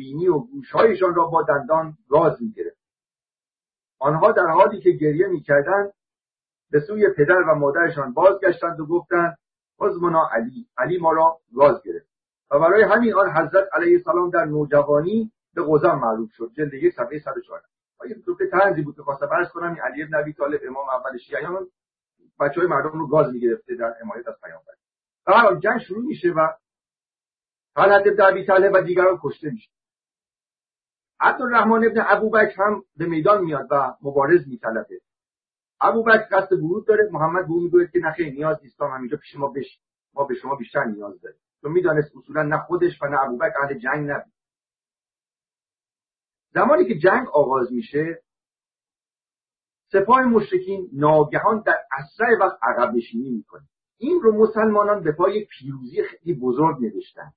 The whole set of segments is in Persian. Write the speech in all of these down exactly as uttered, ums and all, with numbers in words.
بینی و گوشهایشان را با دندان راز می‌گرفت. آنها در حالی که گریه می‌کردند به سوی پدر و مادرشان بازگشتند و گفتند حزبنا علی، علی ما را راز گرفت. و برای همین آن حضرت علیه السلام در نوجوانی به قزم معروف شد. جلد یک صفحه صد و چهار. این نکته طنزی بود که خواستم عرض کنم. این علی بن ابی طالب امام اول شیعیان بچهای مردم رو گاز می‌گرفته در حمایت از پیامبر. و هر جنگ شروع میشه و طلحه بن ابی طلحه و دیگران کشته میشه. عبدالرحمن ابن ابوبکر هم به میدان میاد و مبارز میطلبه. ابوبکر قصد ورود داره، محمد به او میگه که نه خیر نیاز نیست، همینجا پیش ما بش ما به شما بیشتر نیاز داریم. چون میدانست اصولا نه خودش و نه ابوبکر اهل جنگ نبود. زمانی که جنگ آغاز میشه سپاه مشرکین ناگهان در اسرع وقت عقب نشینی میکنه. این رو مسلمانان به پای پیروزی خیلی بزرگ نوشتن.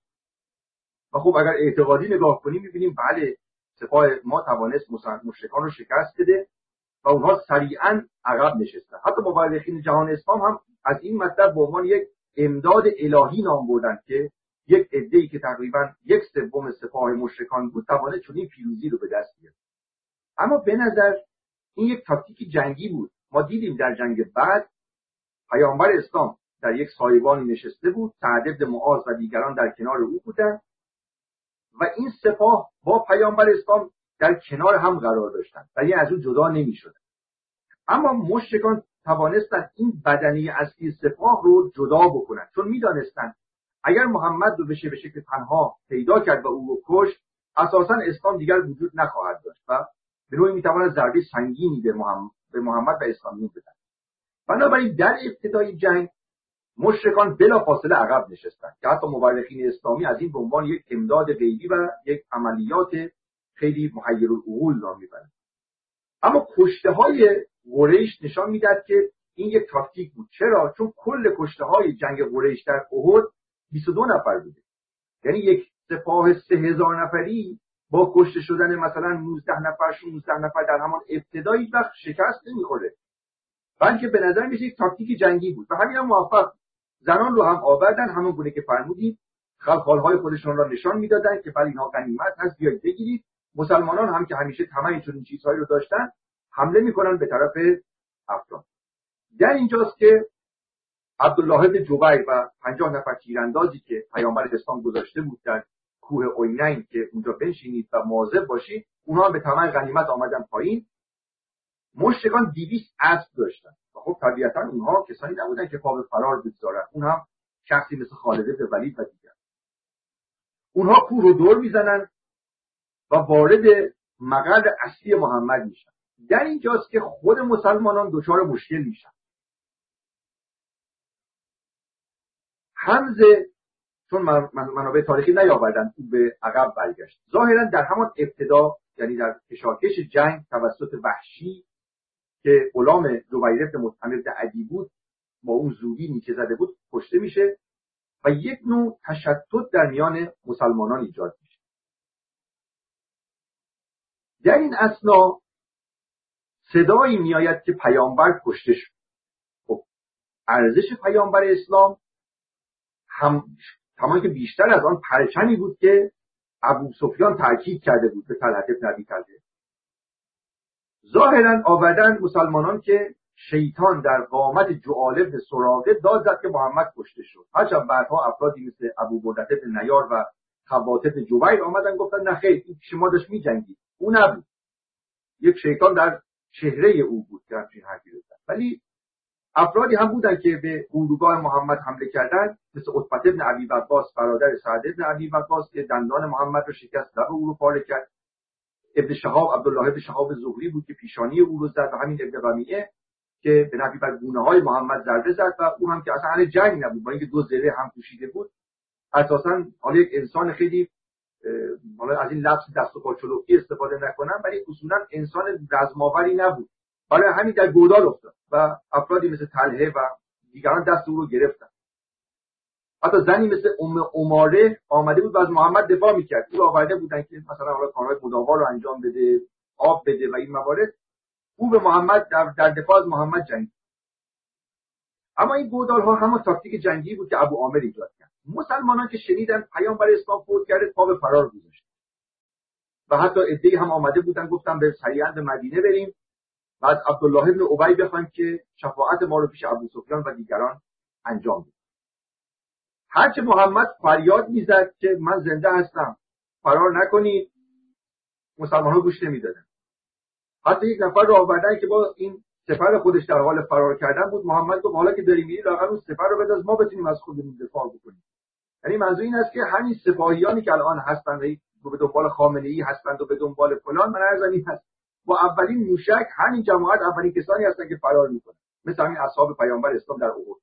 و خب اگر اعتقادی نگاه کنیم میبینیم بله سپاه ما توانست مشرکان رو شکست بده و اونها سریعا عقب نشستن. حتی مورخین جهان اسلام هم از این مطلب به عنوان یک امداد الهی نام بردن که یک عده‌ای که تقریبا یک سوم سپاه مشرکان بود توانست چنین پیروزی رو به دست بیاره. اما به نظر این یک تاکتیک جنگی بود. ما دیدیم در جنگ بعد پیامبر اسلام در یک سایبانی نشسته بود، سعد بن معاذ و دیگران در کنار او بودند و این سپاه با پیامبر اسلام در کنار هم قرار داشتند و یعنی از او جدا نمی‌شدند. اما مشرکان توانستند این بدنه اصلی سپاه رو جدا بکنند، چون می‌دانستند اگر محمد رو بشه به شکل تنها پیدا کرد و او رو کشت، اساساً اسلام دیگر وجود نخواهد داشت و به نوعی می‌تواند ضربه سنگینی به محمد به محمد و اسلامیون بزند. بنابراین در ابتدای جنگ مشرکان بلافاصله عقب نشستند که حتی مورخین اسلامی از این به عنوان یک امداد غیبی و یک عملیات خیلی محیرالعقول نام میبرند. اما کشته‌های قریش نشان میداد که این یک تاکتیک بود. چرا؟ چون کل کشته‌های جنگ قریش در احد بیست و دو نفر بوده. یعنی یک سپاه سه هزار نفری با کشته شدن مثلا نوزده نفر شانزده نفر در همان ابتدایی وقت شکست نمیخوره، بلکه به نظر میشه یک تاکتیک جنگی بود و همین هم موفق. زنان رو هم آوردن، همون گونه که فرمودید خلخالهای خودشون را نشان میدادن که برای اینا غنیمت هست بیاید بگیرید. مسلمانان هم که همیشه طمع چنین چیزهایی رو داشتن حمله میکنن به طرف افغان. در اینجاست که عبدالله بن جبیر و پنجاه نفر تیراندازی که پیامبر اسلام گذاشته بود در کوه عینین که اونجا بنشینید و مواظب باشید، اونها به طمع غنیمت آمدن پایین. مشرکان دویست اسب داشتن و خب طبیعتا اونها کسانی نبودن که پا به فرار بگذارن، اون هم شخصی مثل خالد بن ولید و دیگر. اونها کوه رو دور میزنن و وارد مقر اصلی محمد میشن. در اینجاست که خود مسلمانان دچار مشکل میشن. حمزه چون منابع تاریخی نیاوردن او به عقب برگشت. ظاهرا در همان ابتدا یعنی در کشاکش جنگ توسط وحشی که غلام جبیر بن مطعم بن عدی بود با اون زوری نیچه زده بود کشته میشه و یک نوع تشتت در میان مسلمانان ایجاد میشه. در این اثنا صدایی میآید که پیامبر کشته شد. خب ارزش پیامبر اسلام هم تمام که بیشتر از آن پرچمی بود که ابو سفیان تاکید کرده بود به طلحه بن ابی طلحه. ظاهرا آوردن مسلمانان که شیطان در قامت جعال بن سراقه داد زد که محمد کشته شد. هرچند بعدها افرادی مثل ابو بردة بن نیار و خوات بن جبیر آمدن گفتن نه خیر این شما داشت می‌جنگید، او نبود، یک شیطان در چهره او بود که همچین حرفی زد. ولی افرادی هم بودن که به اردوگاه محمد حمله کردند مثل عتبه بن ابی وقاص برادر سعد بن ابی وقاص که دندان محمد رو شکست، لب او رو پاره کرد. ابن شهاب عبدالله بن شهاب زهری بود که پیشانی او رو زد و همین ابن رمیعه که به نفی بر گونه‌های محمد ضربه زد و او هم که اصلا اهل جنگ نبود با اینکه دو زره هم پوشیده بود. اساساً حالا یک انسان خیلی حالا از این لفظ دست و پا چلوکی استفاده نکنم ولی اصولاً انسان رزماوری نبود. برای همین در گودال افتاد و افرادی مثل طلحه و دیگران دست او رو گرفتن. حتی زنی مثل ام عماره آمده بود و از محمد دفاع میکرد. او آورده بودن که مثلا حالا کارهای مداوا رو انجام بده، آب بده و این موارد. او به محمد در, در دفاع از محمد جنگید. اما این گودال ها همون تاکتیک جنگی بود که ابو عامر ایجاد کرد. مسلمانان که شنیدن پیامبر اسلام فوت کرده پا به فرار گذاشتن. و حتی عده‌ای هم آمده بودن گفتن به سریعا به مدینه بریم، بعد عبدالله ابن ابی بخوایم که شفاعت ما رو پیش ابو سفیان و دیگران انجام بده. هرچه محمد فریاد میزد که من زنده هستم، فرار نکنید، مسلمان‌ها گوش نمیدادن. حتی یک نفر رو آوردن که با این سپر خودش در حال فرار کردن بود. محمد گفت حالا که داری میری لااقل اون سپر رو بنداز ما بتونیم از خودمون دفاع بکنیم. یعنی منظور این است که همین سپاهیانی که الان هستند و به دنبال خامنه‌ای هستند و به دنبال فلان، من عرض این هست با اولین موشک همین جماعت اولین کسانی هستند که فرار میکنن، مثل همین اصحاب پیامبر اسلام در احد.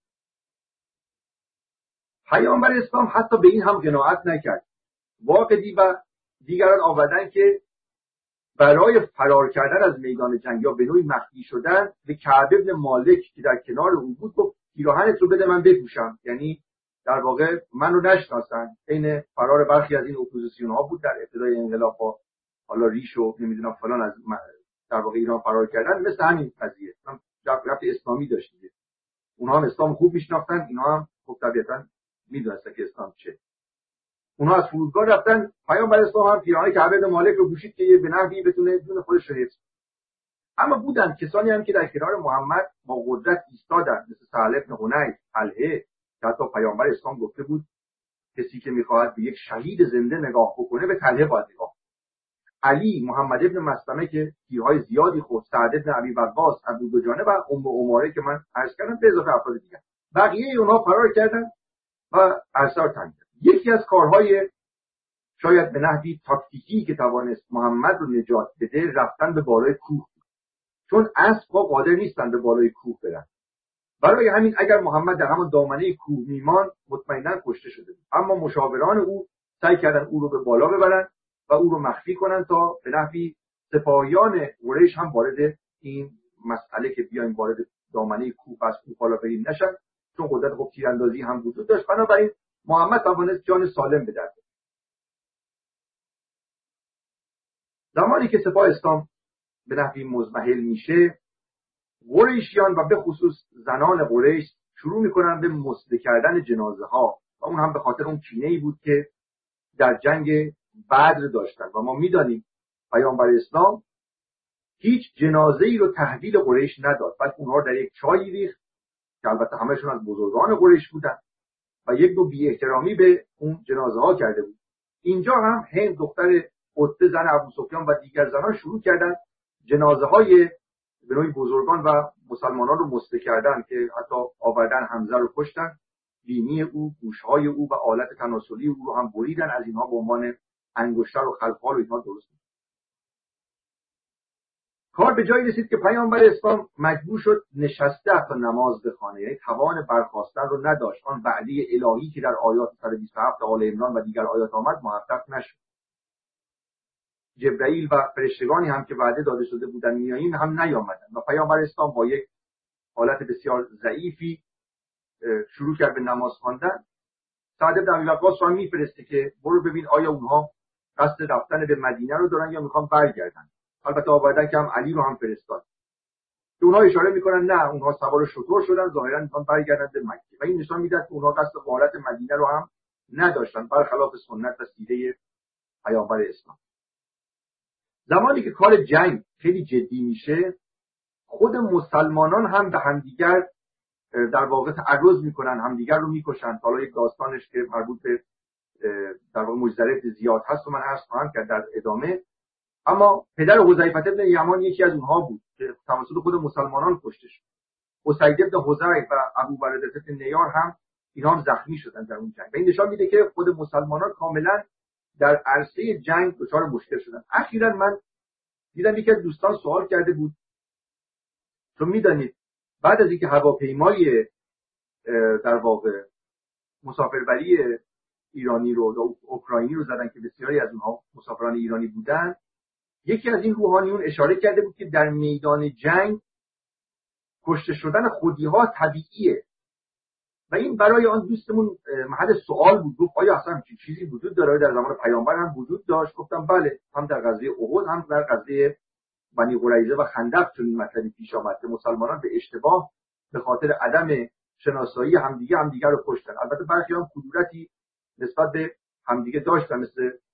پیامبر اسلام حتی به این هم قناعت نکرد. واقعی و دیگران آوردن که برای فرار کردن از میدان جنگ یا به نوعی مخفی شدن به کعب ابن مالک که در کنار اون بود گفت پیراهنت رو بده من بپوشم. یعنی در واقع من رو نشناسن. عین فرار برخی از این اپوزیسیون ها بود در ابتدای انقلاب با حالا ریش و نمیدونم فلان از در واقع ایران فرار کردن. مثل همین قضیه رفت اسلامی داشت دیگه. اونها هم اسلام خوب میشناختن، اینا هم خب طبیعتا میدونستن که اسلام چه. اونها از فرودگاه رفتن، پیامبر اسلام هم پیراهن کعب ابن مالک رو پوشید که به نحوی بتونه جون خودش رو حفظ. اما بودن کسانی هم که در کنار محمد با قدرت ایستادن، مثل سهل ابن حنیف، طلحه، که حتی پیامبر اسلام گفته بود کسی که میخواهد به یک شهید زنده نگاه بکنه به طلحه باید نگاه. علی، محمد ابن مسلمه که تیرهای زیادی خورد، سعد ابن ابی وقاص، ابو دجانه و ام عماره که من عرض کردم، به اضافه افراد دیگر. بقیه اونها فرار کردن و ارسال تنگ. یکی از کارهای شاید به نحوی تاکتیکی که توانست محمد رو نجات بده رفتن به بالای کوه، چون اسب‌ها قادر نیستن به بالای کوه برن. برای همین اگر محمد در همون دامنه کوه میمان مطمئنا کشته شده بود. اما مشاوران او سعی کردن او رو به بالا ببرن و او رو مخفی کنن تا به نحوی سپاهیان قریش هم وارد این مسئله که بیایم وارد دامنه کوه از کوه بالا بریم نشن، چون قدرت خب تیراندازی هم وجود داشت. بنابراین محمد توانست جان سالم به در بیاره. زمانی که سپاه اسلام به نحوی مضمحل میشه، قریشیان و به خصوص زنان قریش شروع میکنن به مسله کردن جنازه ها و اون هم به خاطر اون کینه‌ای بود که در جنگ بدر داشتن و ما میدانیم پیامبر اسلام هیچ جنازه‌ای رو تحویل قریش نداد، بلکه اونها در یک چایی ریخت که البته همشون از بزرگان قریش بودن و یک دو بی احترامی به اون جنازه ها کرده بود. اینجا هم هند دختر عتبه زن ابو سفیان و دیگر زنان شروع کردن جنازه های به نوعی بزرگان و مسلمانان رو مسله کردن که حتی آوردن حمزه رو کشتن، بینی او، گوشهای او و آلت تناسلی او رو هم بریدن، از اینها به عنوان انگشتر و خلفال و اینها درست بود. کار به جایی رسید که پیامبر اسلام مجبور شد نشسته حتی نماز بخوانه، یعنی توان برخاستن رو نداشت. آن وعده الهی که در آیات صد و بیست و هفت آل عمران و دیگر آیات آمد محقق نشد. جبرائیل و فرشتگانی هم که وعده داده شده بودن میایین هم نیامدن و پیامبر اسلام با یک حالت بسیار ضعیفی شروع کرد به نماز خواندن. سعد بن ابی وقاص رو میفرسته که برو ببین آیا اونها قصد رفتن به مدینه رو دارن یا میخوان برگردن. البته آوردن که هم علی رو هم فرستاد که اونها اشاره میکنن نه، اونها سوار شتر شدن، ظاهرا میخوان برگردن به مکه و این نشان میده که اونها قصد غارت مدینه رو هم نداشتن، برخلاف سنت و سیره پیامبر اسلام. زمانی که کار جنگ خیلی جدی میشه، خود مسلمانان هم به همدیگر در واقع تعرض میکنن، همدیگر رو میکشن. حالا یک داستانش که مربوط به در واقع مجزره زیاد هست و من عرض خواهم کرد در ادامه. اما پدر حذیفه بن یمان یکی از اونها بود که توسط خود مسلمانان کشته شد. اسید بن حذیفه و ابو برده بن نیار هم اینها هم زخمی شدن در اون جنگ. و این نشان میده که خود مسلمانان کاملا در عرصه جنگ دچار مشکل شدن. اخیراً من دیدم یکی از دوستان سوال کرده بود، چون میدانید بعد از اینکه هواپیمای در واقع مسافربری ایرانی رو اوکراینی رو زدن که بسیاری از اونها مسافران ایرانی بودن، یکی از این روحانیون اشاره کرده بود که در میدان جنگ کشته شدن خودی‌ها طبیعیه و این برای آن دوستمون محل سوال بود. گفت آیا اصلا چیزی وجود داره؟ در زمان پیامبر هم وجود داشت. گفتم بله، هم در غزوه احد هم در غزوه بنی قریظه و خندق چنین مطلبی پیش آمد که مسلمانان به اشتباه به خاطر عدم شناسایی همدیگه همدیگه رو کشتن. البته برخی هم کدورتی نسبت به همدیگه داشتن، مثل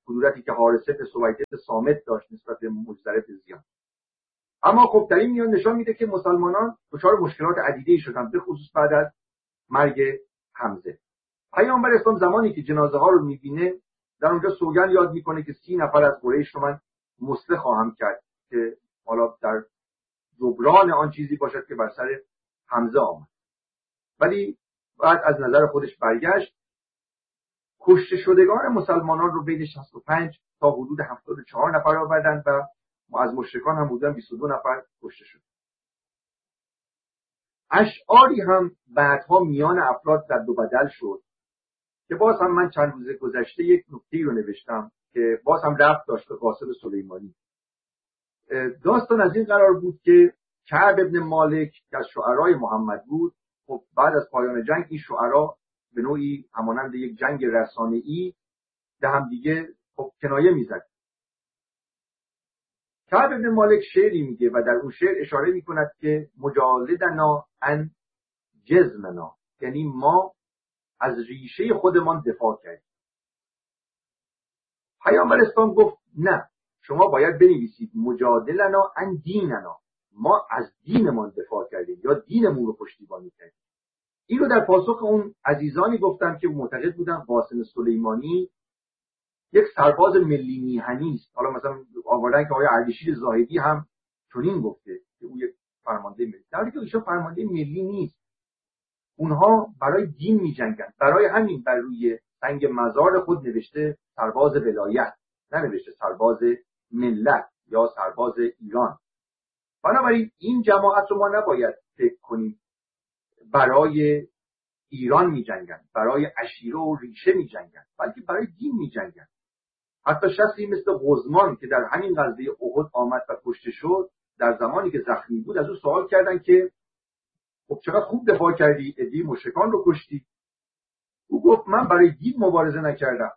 کدورتی که حارثه به سویدت صامت داشت نسبت به مجزره زیان. اما خب در این میان نشان میده که مسلمانان دچار مشکلات عدیده‌ای شدن، به خصوص بعد از مرگ حمزه. پیامبر اسلام زمانی که جنازه ها رو میبینه در اونجا سوگند یاد میکنه که سی نفر از قریش رو من مسله خواهم کرد که حالا در جبران آن چیزی باشد که بر سر حمزه آمد. ولی بعد از نظر خودش برگشت. کشته شدگان مسلمانان رو بین شصت و پنج تا حدود هفتاد و چهار نفر آوردند و از مشرکان هم بودن بیست و دو نفر کشته شد. اشعاری هم بعدها میان افراد رد و بدل شد که باز هم من چند روز گذشته یک نکته‌ای رو نوشتم که باز هم ربط داشت به قاسم سلیمانی. داستان از این قرار بود که کعب ابن مالک که از شعرای محمد بود، خب بعد از پایان جنگ این شعرا به نوعی همانند یک جنگ رسانه‌ای به هم دیگه خب کنایه میزد. کعب ابن مالک شعری میگه و در اون شعر اشاره میکند که مجالدنا ان جزمنا، یعنی ما از ریشه خودمان دفاع کردیم. پیامبر اسلام گفت نه، شما باید بنویسید مجادلنا ان دیننا، ما از دینمان دفاع کردیم یا دینمون رو پشتیبانی کردیم. این رو در پاسخ اون عزیزانی گفتم که معتقد بودن قاسم سلیمانی یک سرباز ملی میهنی است. حالا مثلا آوردن که آقای اردشیر زاهدی هم چنین گفته که او یک فرمانده ملی، در حالی که ایشون فرمانده ملی نیست. اونها برای دین می‌جنگن، برای همین بر روی سنگ مزار خود نوشته سرباز ولایت، ننوشته سرباز ملت یا سرباز ایران. بنابراین این جماعت رو ما نباید فکر کنیم برای ایران می‌جنگن، برای عشیره و ریشه می‌جنگن، بلکه برای دین می‌جنگن. حتی شخصی مثل قزمان که در همین غزوه احد آمد و کشته شد، در زمانی که زخمی بود از او سوال کردند که خب چقدر خوب دفاع کردی، عده‌ای مشرکان رو کشتی. او گفت من برای دین مبارزه نکردم،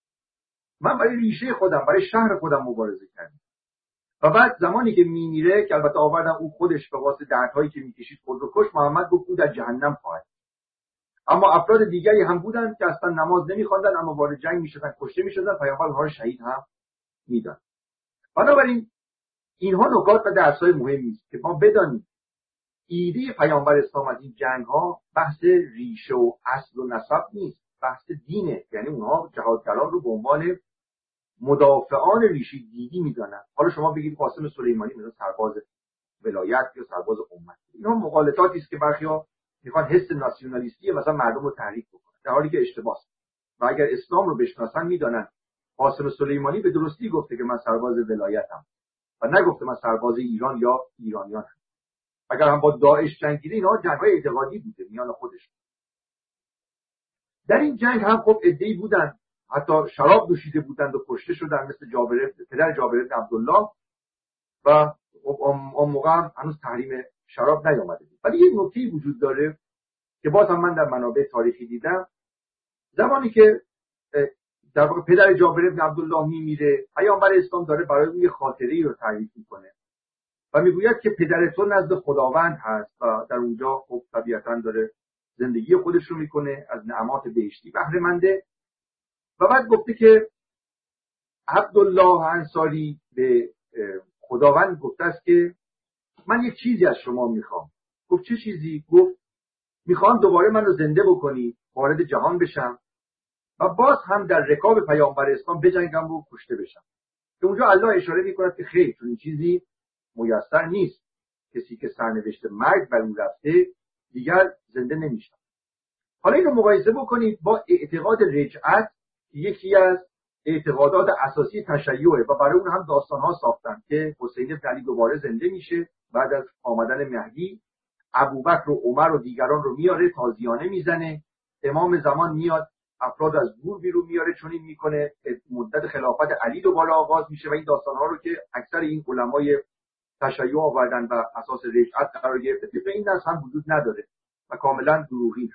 من برای ریشه خودم، برای شهر خودم مبارزه کردم. و بعد زمانی که میمیره که البته آوردن او خودش به واسطه دردهایی که میکشید خود رو کشت، محمد گفت او در جهنم خواهد. اما افراد دیگری هم بودن که اصلا نماز نمیخواندن اما وارد جنگ میشدن، کشته میشدن، پیامبر اونها رو شهید هم میداد. بنابراین اینها نکات و درس‌های مهمی است که ما بدانیم ایده پیامبر اسلام از این جنگ‌ها بحث ریشه و اصل و نسب نیست، بحث دینه. یعنی اونها جهادگران رو به عنوان مدافعان ریشه دینی میدونن. حالا شما بگید قاسم سلیمانی مثلا سرباز ولایت یا سرباز امت، اینا مغالطاتی است که برخیا میخوان حس ناسیونالیستی مثلا مردم رو تحریک بکنن، در حالی که اشتباهه. و اگر اسلام رو بشناسن میدونن قاسم سلیمانی به درستی گفته که من سرباز ولایتم و نگفته من سرباز ایران یا ایرانیانم. اگر هم با داعش جنگیده، اینا جنگ‌های اعتقادی بوده میان خودشون. در این جنگ هم خب عده‌ای بودن حتی شراب نوشیده بودند و کشته شدن، مثل جابر پدر جابر بن عبدالله، و اون موقع هم هنوز تحریم شراب نیامده بود. ولی یه نکته‌ای وجود داره که باز هم من در منابع تاریخی دیدم. زمانی که در واقع پدر جابر بن عبدالله میمیره، پیامبر اسلام داره برای اون یه خاطره‌ای رو تعریف میکنه و میگوید که پدر تو نزد خداوند هست و در اونجا خب طبیعتاً داره زندگی خودش رو میکنه، از نعمات بهشتی بهره منده. و بعد گفته که عبدالله انصاری به خداوند گفته است که من یک چیزی از شما میخوام. گفت چه چیزی؟ گفت میخوام دوباره من رو زنده بکنی، وارد جهان بشم و باز هم در رکاب پیامبر اسلام بجنگم و کشته بشم. که اونجا الله اشاره میکند که خیر، چون این چیزی میسر نیست. کسی که سرنوشت مرگ بر اون رفته دیگر زنده نمیشه. حالا اینو مقایسه بکنید با اعتقاد رجعت که یکی از اعتقادات اساسی تشیعه و برای اون هم داستان‌ها ساختن که حسین بن علی دوباره زنده میشه بعد از آمدن مهدی، ابوبکر و عمر و دیگران رو میاره تازیانه میزنه، امام زمان میاد افراد از گور بیرون میاره، چون این میکنه مدت خلافت علی دوباره آغاز میشه. و این داستان‌ها رو که اکثر این علمای تشیع آوردن و اساس رجعت قرار گرفته، به این نظر هم وجود نداره و کاملا دروغین.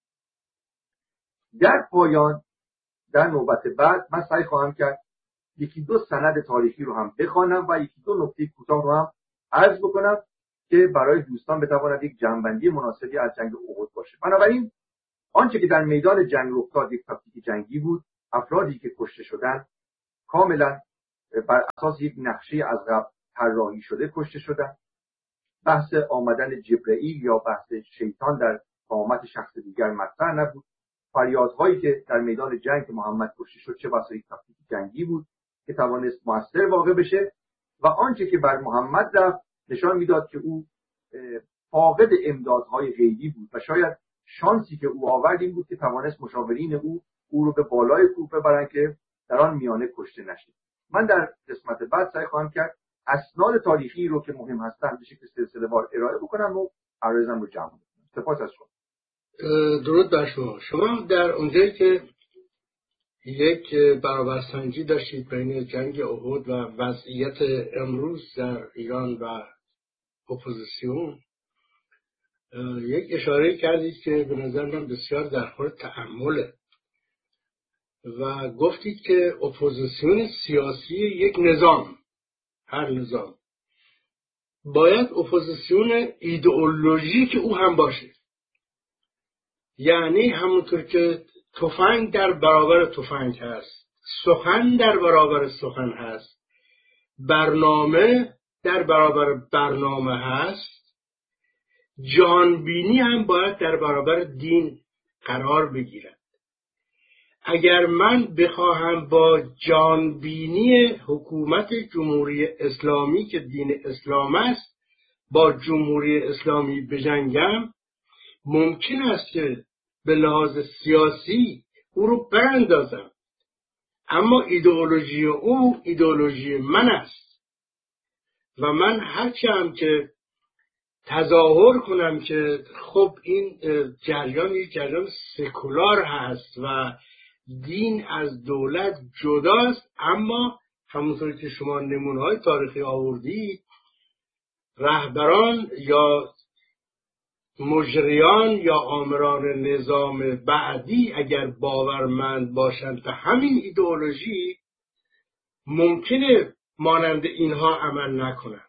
در پایان در نوبت بعد من سعی خواهم کرد یکی دو سند تاریخی رو هم بخوانم و یکی دو نکته کوتاه رو هم عرض بکنم که برای دوستان بتواند یک جنبندی مناسبی از جنگ احد باشه. بنابراین آنچه که در میدان جنگ رخ داد یک تاکتیک جنگی بود، افرادی که کشته شدند کاملا بر اساس یک نقشه از قبل طراحی شده کشته شدن. بحث آمدن جبرئیل یا بحث شیطان در قامت شخص دیگر مطرح نبود. فریادهایی که در میدان جنگ محمد کشته شد چه بسا یک تاکتیک جنگی بود که توانست موثر واقع بشه و آنچه که بر محمد رفت نشان میداد که او فاقد امدادهای غیبی بود و شاید شانسی که او آورد این بود که توانست مشاورین او او رو به بالای کوه ببرن که در آن میانه کشته نشه. من در قسمت بعد سعی خواهم کرد اسناد تاریخی رو که مهم هستن به شکل سلسله‌وار ارائه بکنم و عرضم رو جمع کنم. سپاس از شما. درود بر شما. شما در اونجایی که یک برابرسنجی داشتید بین جنگ احد و وضعیت امروز در ایران و اپوزیسیون، یک اشاره کردید که به نظر من بسیار در حال تأمله و گفتید که اپوزیسیون سیاسی یک نظام، هر نظام باید اپوزیسیون ایدئولوژیک او هم باشه. یعنی همونطور که تفنگ در برابر تفنگ هست، سخن در برابر سخن هست، برنامه در برابر برنامه هست، جهانبینی هم باید در برابر دین قرار بگیرد. اگر من بخواهم با جهانبینی حکومت جمهوری اسلامی که دین اسلام است با جمهوری اسلامی بجنگم، ممکن است که به لحاظ سیاسی او رو براندازم، اما ایدئولوژی او ایدئولوژی من است و من هرچه هم که تظاهر کنم که خب این جریان یک جریان سکولار هست و دین از دولت جداست، اما همونطور که شما نمونه‌های تاریخی آوردید، رهبران یا مجریان یا آمران نظام بعدی اگر باورمند باشند به همین ایدئولوژی، ممکنه مانند اینها عمل نکنند،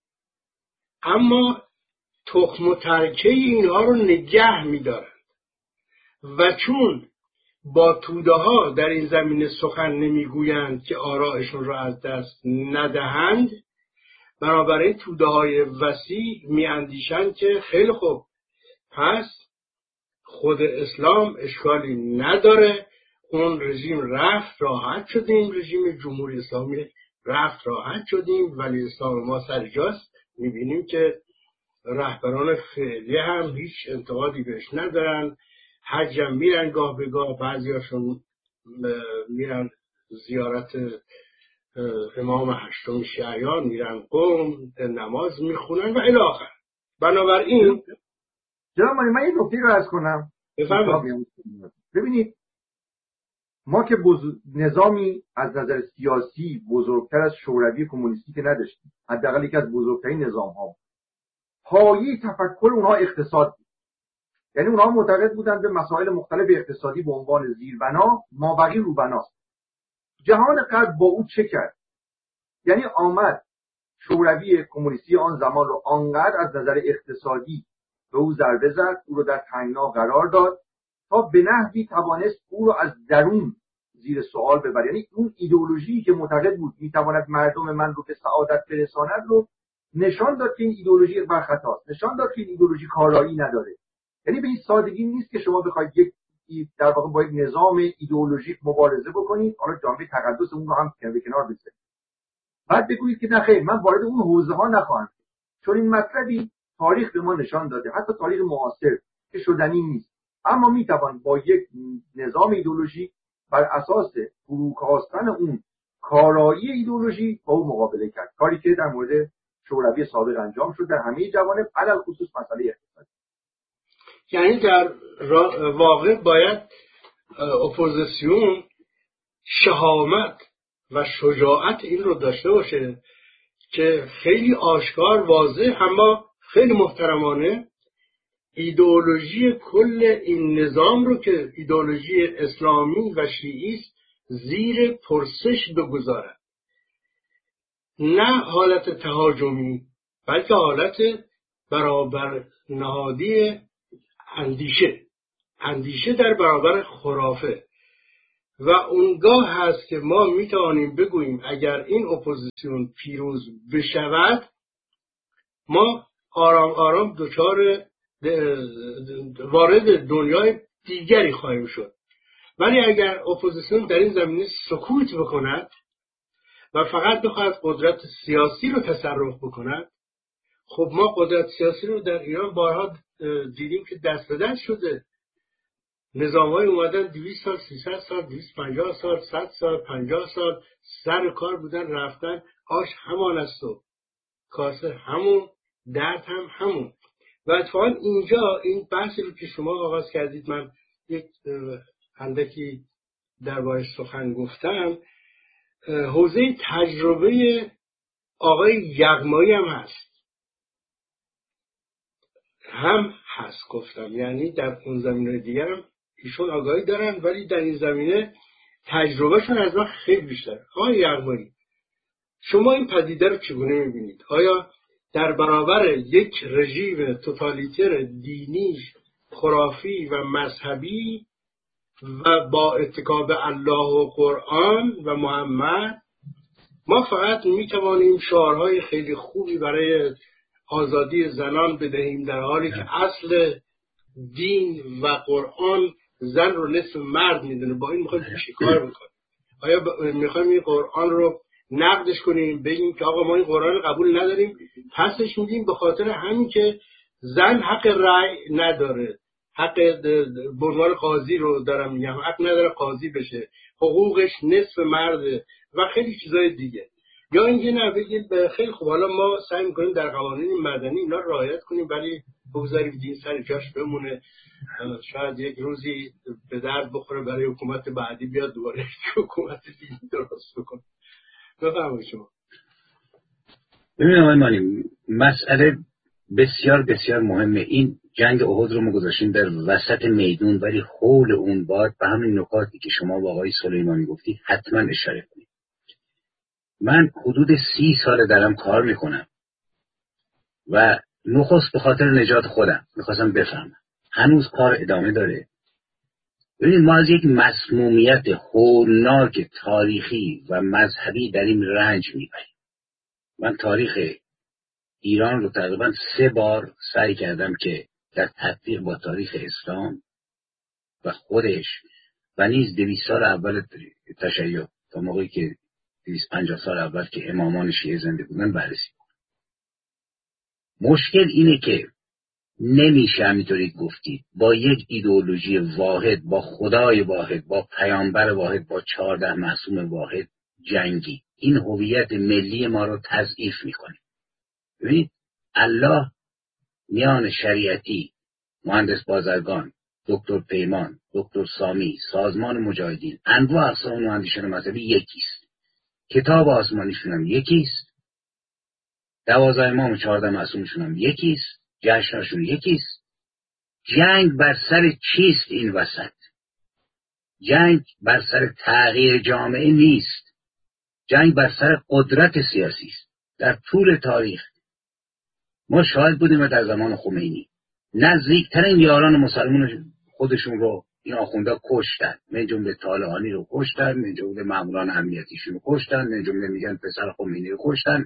اما تخم و ترکه اینها رو نگه می‌دارند و چون با توده ها در این زمینه سخن نمیگویند که آرائشون را از دست ندهند، بنابراین توده های وسیع میاندیشند که خیلی خوب، پس خود اسلام اشکالی نداره، اون رژیم رفت راحت شدیم، رژیم جمهوری اسلامی رفت راحت شدیم، ولی اسلام ما سر جاست. میبینیم که رهبران فعلی هم هیچ انتقادی بهش ندارن، حج هم میرن گاه به گاه، بعضی هاشون میرن زیارت امام هشتم شیعیان، میرن قم نماز میخونن و الی آخر. بنابراین جناب من یه نکته رو عرض کنم. بفرمایید. ببینید ما که بزرگ... نظامی از نظر سیاسی بزرگتر از شوروی کمونیستی که نداشتیم، حداقل یکی از بزرگترین نظام ها، پایه تفکر اونها اقتصاد بود. یعنی اونها معتقد بودند به مسائل مختلف اقتصادی به عنوان زیربنا، مابقی روبناست. جهان غرب با او چه کرد؟ یعنی آمد شوروی کمونیستی آن زمان رو آنقدر از نظر اقتصادی به او ضربه زد، او رو در تنگنا قرار داد تا به نحوی توانست او رو از درون زیر سوال ببره. یعنی اون ایدئولوژی که معتقد بود میتواند مردم من رو به سعادت برساند رو نشان داد که این ایدئولوژی بر خطاست، نشان داد که این ایدئولوژی کارایی نداره. یعنی به این سادگی نیست که شما بخواید یک در واقع با یک نظام ایدئولوژیک مبارزه بکنید، حالا جنبه تقدس اون رو هم به کنار بذارید، بعد بگویید که نه خیر من وارد اون حوزه ها نخواهم، چون این مطلبی تاریخ به ما نشان داده، حتی تاریخ معاصر، که شدنی نیست. اما میتوان با یک نظام ایدئولوژیک بر اساس فروکاستن اون کارایی ایدئولوژی با اون مقابله کرد، کاری که در مورد شوروی سابق انجام شد در همه جوانب، علل خصوص مسئله اقتصادی. یعنی در واقع باید اپوزیسیون شهامت و شجاعت این رو داشته باشه که خیلی آشکار، واضح، اما خیلی محترمانه ایدئولوژی کل این نظام رو که ایدئولوژی اسلامی و شیعی است زیر پرسش بگذارد. نه حالت تهاجمی، بلکه حالت برابر نهادی اندیشه اندیشه در برابر خرافه. و اونگاه هست که ما میتوانیم بگوییم اگر این اپوزیسیون پیروز بشود ما آرام آرام دچار وارد دنیای دیگری خواهیم شد. ولی اگر اپوزیسیون در این زمینه سکوت بکند و فقط بخواهد قدرت سیاسی رو تصرف بکند، خب ما قدرت سیاسی رو در ایران بارها دیدیم که دست به دست شده. نظام‌های اومدن دویست سال، سیصد سال، دویست و پنجاه سال، صد سال، پنجاه سال سر کار بودن، رفتن، آش همان است و کاسه همون، درد هم همون. و اتفاقا اینجا این بحثی رو که شما آغاز کردید، من یک اندکی دربارش سخن گفتم، حوزه تجربه آقای یغمایی هم هست هم هست گفتم، یعنی در اون زمینه دیگر هم ایشون آگاهی دارن، ولی در این زمینه تجربهشون از ما خیلی بیشتر. آقای یغمایی، شما این پدیده رو چگونه میبینید؟ آیا در برابر یک رژیم توتالیتر دینی، خرافی و مذهبی و با اتکا به الله و قرآن و محمد ما فقط میتوانیم شعارهای خیلی خوبی برای آزادی زنان بدهیم، در حالی که اصل دین و قرآن زن رو نصف مرد میدونه؟ با این میخوایم چیکار بکنیم؟ آیا میخوایم این قرآن رو نقدش کنیم، بگیم که آقا ما این قرآن رو قبول نداریم، پسش میدیم به خاطر همین که زن حق رأی نداره، حق به عنوان قاضی رو دارم میگم، حق نداره قاضی بشه، حقوقش نصف مرده و خیلی چیزای دیگه. یا اینکه نه بگیم خیلی خوب حالا ما سعی میکنیم در قوانین مدنی اینا رعایت کنیم، ولی بگذاریم دین سر جاش بمونه، شاید یک روزی به درد بخوره برای حکومت بعدی بیاد دوباره حکومت دینی درست بکنه. بفرمایید شما. ببینید آقای مانی، مسئله بسیار بسیار مهمه. این جنگ احد رو ما گذاشتیم در وسط میدون، ولی حول اون باید به همین نکاتی که شما با آقای سلیمانی گفتی حتما اشاره کنید. من حدود سی سال دارم کار میکنم و نخست به خاطر نجات خودم میخواستم بفهمم هنوز کار ادامه داره. ببینید ما از یک مسمومیت هولناک تاریخی و مذهبی در این رنج میبریم. من تاریخ ایران رو تقریبا سه بار سعی کردم که در تطبیق با تاریخ اسلام و خودش و نیز دویست سال اول تشیع تا موقعی که دویست و پنجاه سال اول که امامان شیعه زنده بودن بررسی کنم. مشکل اینه که نمیشه همینطوری گفتید با یک ایدئولوژی واحد، با خدای واحد، با پیامبر واحد، با چهارده معصوم واحد جنگی. این هویت ملی ما رو تضعیف میکنه. ببینید الله میان شریعتی، مهندس بازرگان، دکتر پیمان، دکتر سامی، سازمان مجاهدین، انواع اقسام مهندسان مذهبی یکیست. کتاب آسمانیشون هم یکیست. دوازده امام و چهارده معصومشون هم یکیست. جشنشون یکیست. جنگ بر سر چیست این وسط؟ جنگ بر سر تغییر جامعه نیست. جنگ بر سر قدرت سیاسی است. در طول تاریخ ما شاهد بودیم در زمان خمینی نزدیکترین یاران مسلمان خودشون رو این آخونده کشتن، من جمله طالحانی رو کشتن، من جمله ماموران امنیتیشون رو کشتن، من جمله میگن پسر خمینی رو کشتن.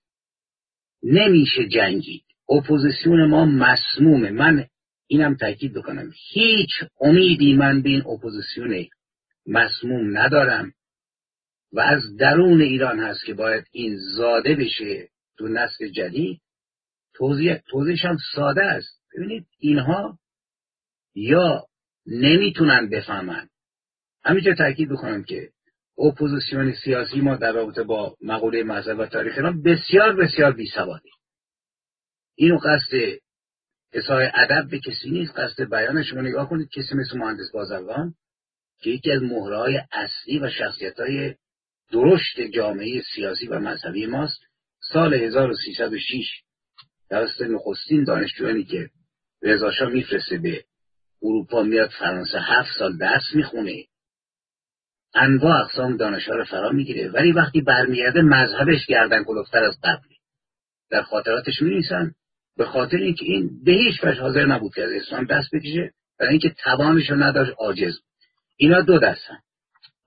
نمیشه جنگید. اپوزیسیون ما مسمومه. من اینم تاکید بکنم هیچ امیدی من به این اپوزیسیون مسموم ندارم و از درون ایران هست که باید این زاده بشه تو نسل جدید. توضیح توضیحش هم ساده است. ببینید اینها یا نمیتونن بفهمن. همینجا تاکید بکنم که اپوزیسیون سیاسی ما در رابطه با مقوله مذهب و تاریخ ایران بسیار بسیار بی‌سواده. اینو قصد اصحای ادب به کسی نیست، قصد بیان شما نگاه کنید کسی مثل مهندس بازرگان که یکی از مهره‌های اصلی و شخصیت‌های درشت جامعه سیاسی و مذهبی ماست، سال هزار و سیصد و شش توسط نخستین دانشجویانی که رضا شاه میفرسته به اروپا میاد فرانسه، هفت سال درس میخونه، انواع اقسام دانش‌ها رو فرا میگیره، ولی وقتی برمیگرده مذهبش گردن کلفتر از قبل. در خاطراتش می‌نویسن به خاطر اینکه این به هیچ وجه حاضر نبود که از اسلام دست بکشه، برای اینکه توانش رو نداشت، عاجز. اینا دو دستن.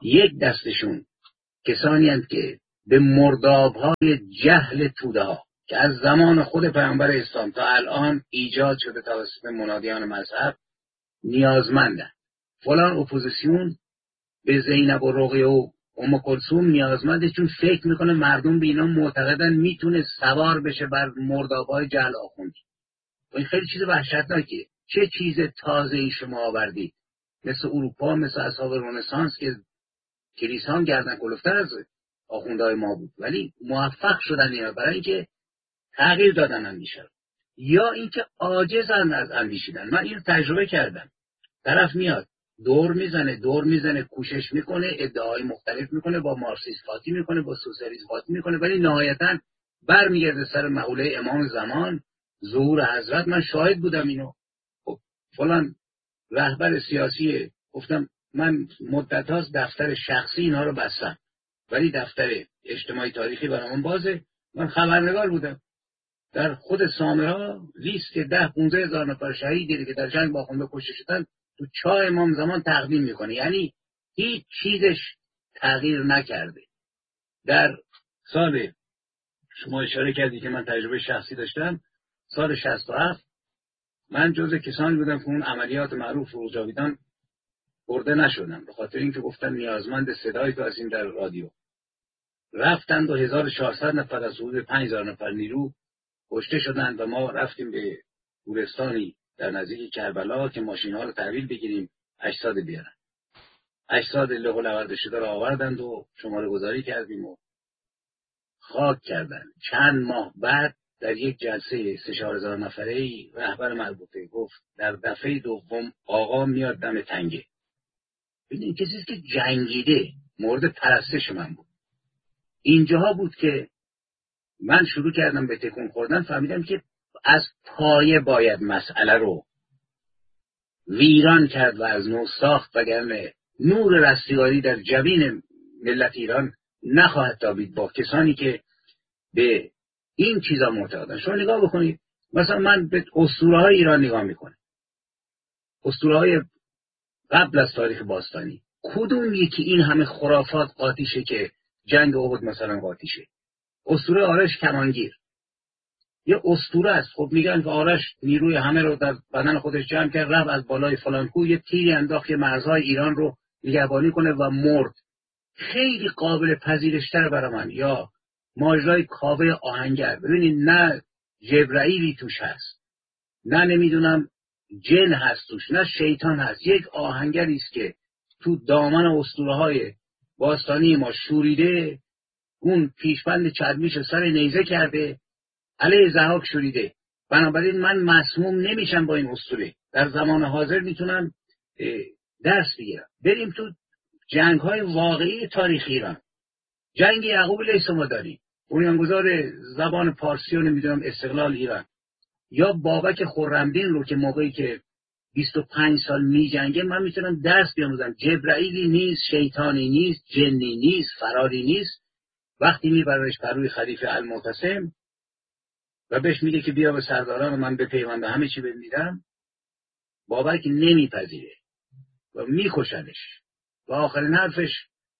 یک دستشون کسانی هستند که به مرداب‌های جهل توده ها که از زمان خود پیامبر اسلام تا الان ایجاد شده توسط منادیان مذهب نیازمندند. فلان اپوزیسیون به زینب و رقیه و ام کلثوم نیازمنده چون فکر میکنه مردم به اینا معتقدن میتونه سوار بشه بر مرداب‌های جهل آخوندی. و این خیلی چیز وحشتناکه. چه چیز تازه‌ای شما آوردید؟ مثل اروپا، مثل اصحاب رنسانس که کلیسا گردن کلفتر از آخوندهای ما بود، ولی موفق شدن اینا برای اینکه تغییر دادن اندیشه، یا اینکه عاجزن از اندیشیدن. من اینو تجربه کردم. طرف میاد دور میزنه دور میزنه کوشش میکنه، ادعای مختلف میکنه، با مارکسیسم قاطی میکنه، با سوسیالیسم قاطی میکنه، ولی نهایتا برمیگرده سر مقوله امام زمان، ظهور حضرت. من شاهد بودم اینو. خب فلان رهبر سیاسی، گفتم من مدت هاست دفتر شخصی اینا رو بستم ولی دفتر اجتماعی تاریخی برام بازه. من خبرنگار بودم. در خود سامرا لیست ده پونزده هزار نفر شهیدی که در جنگ با آخونده کشته شدن تو چاه امام زمان تقدیم میکنه. یعنی هیچ چیزش تغییر نکرده. در سال شما اشاره کردی که من تجربه شخصی داشتم، سال شصت و هفت من جزء کسانی بودم که اون عملیات معروف رو جاویدان برده نشدم، به خاطر اینکه گفتن نیازمند صدای تو هستیم در رادیو. رفتند و هزار و چهارصد نفر از حدود پنج هزار نفر نیرو کشته شدند و ما رفتیم به گورستانی در نزدیک کربلا که ماشین ها رو تحویل بگیریم اجساد بیارن. اجساد له و لورده شده رو آوردند و شماره گذاری کردیم و خاک کردن. چند ماه بعد در یک جلسه سه چهار هزار نفره‌ای رهبر مربوطه گفت در دفعه دوم آقا میاد دم تنگه. ببینید کسی که جنگیده مورد پرستش من بود. اینجاها بود که من شروع کردم به تکون خوردن، فهمیدم که از پایه باید مسئله رو ویران کرد و از نو ساخت، وگرنه نور رستگاری در جبین ملت ایران نخواهد تابید با کسانی که به این چیزا معتقدن. شما نگاه بکنید، مثلا من به اسطوره‌های ایران نگاه میکنم، اسطوره‌های قبل از تاریخ باستانی، کدوم یکی این همه خرافات قاطیشه که جنگ احد مثلا قاطیشه؟ اسطوره آرش کمانگیر یه اسطوره است. خب میگن که آرش نیروی همه رو در بدن خودش جمع کرد، رفت از بالای فلان کوه یه تیری انداخت که مرزهای ایران رو نگهبانی کنه و مرد. خیلی قابل پذیرش‌تر برای من یا ماجرای کاوه آهنگر. ببینید نه جبرائیلی توش هست، نه نمیدونم جن هست توش، نه شیطان هست. یک آهنگری است که تو دامن اسطوره‌های باستانی ما شوریده، اون پیشبند چرمیش سر نیزه کرده، علیه ضحاک شوریده. بنابراین من مسموم نمیشم با این اسطوره. در زمان حاضر میتونم درس بگیرم. بریم تو جنگ‌های واقعی تاریخ ایران. جنگ یعقوب لیث‌مداری، بنیانگذار زبان پارسی و نمیدونم استقلال ایران، یا بابک خرمدین رو که موقعی که بیست و پنج سال می جنگه من میتونم درس بیاموزم. جبرائیلی نیست، شیطانی نیست، جنی نیست، فراری نیست. وقتی میبرش پروی خلیفه المعتصم و بهش میگه که بیا به سرداران من به پیوند همه چی بهت میدم، بابک نمیپذیره و میکشنش و آخرین حرفش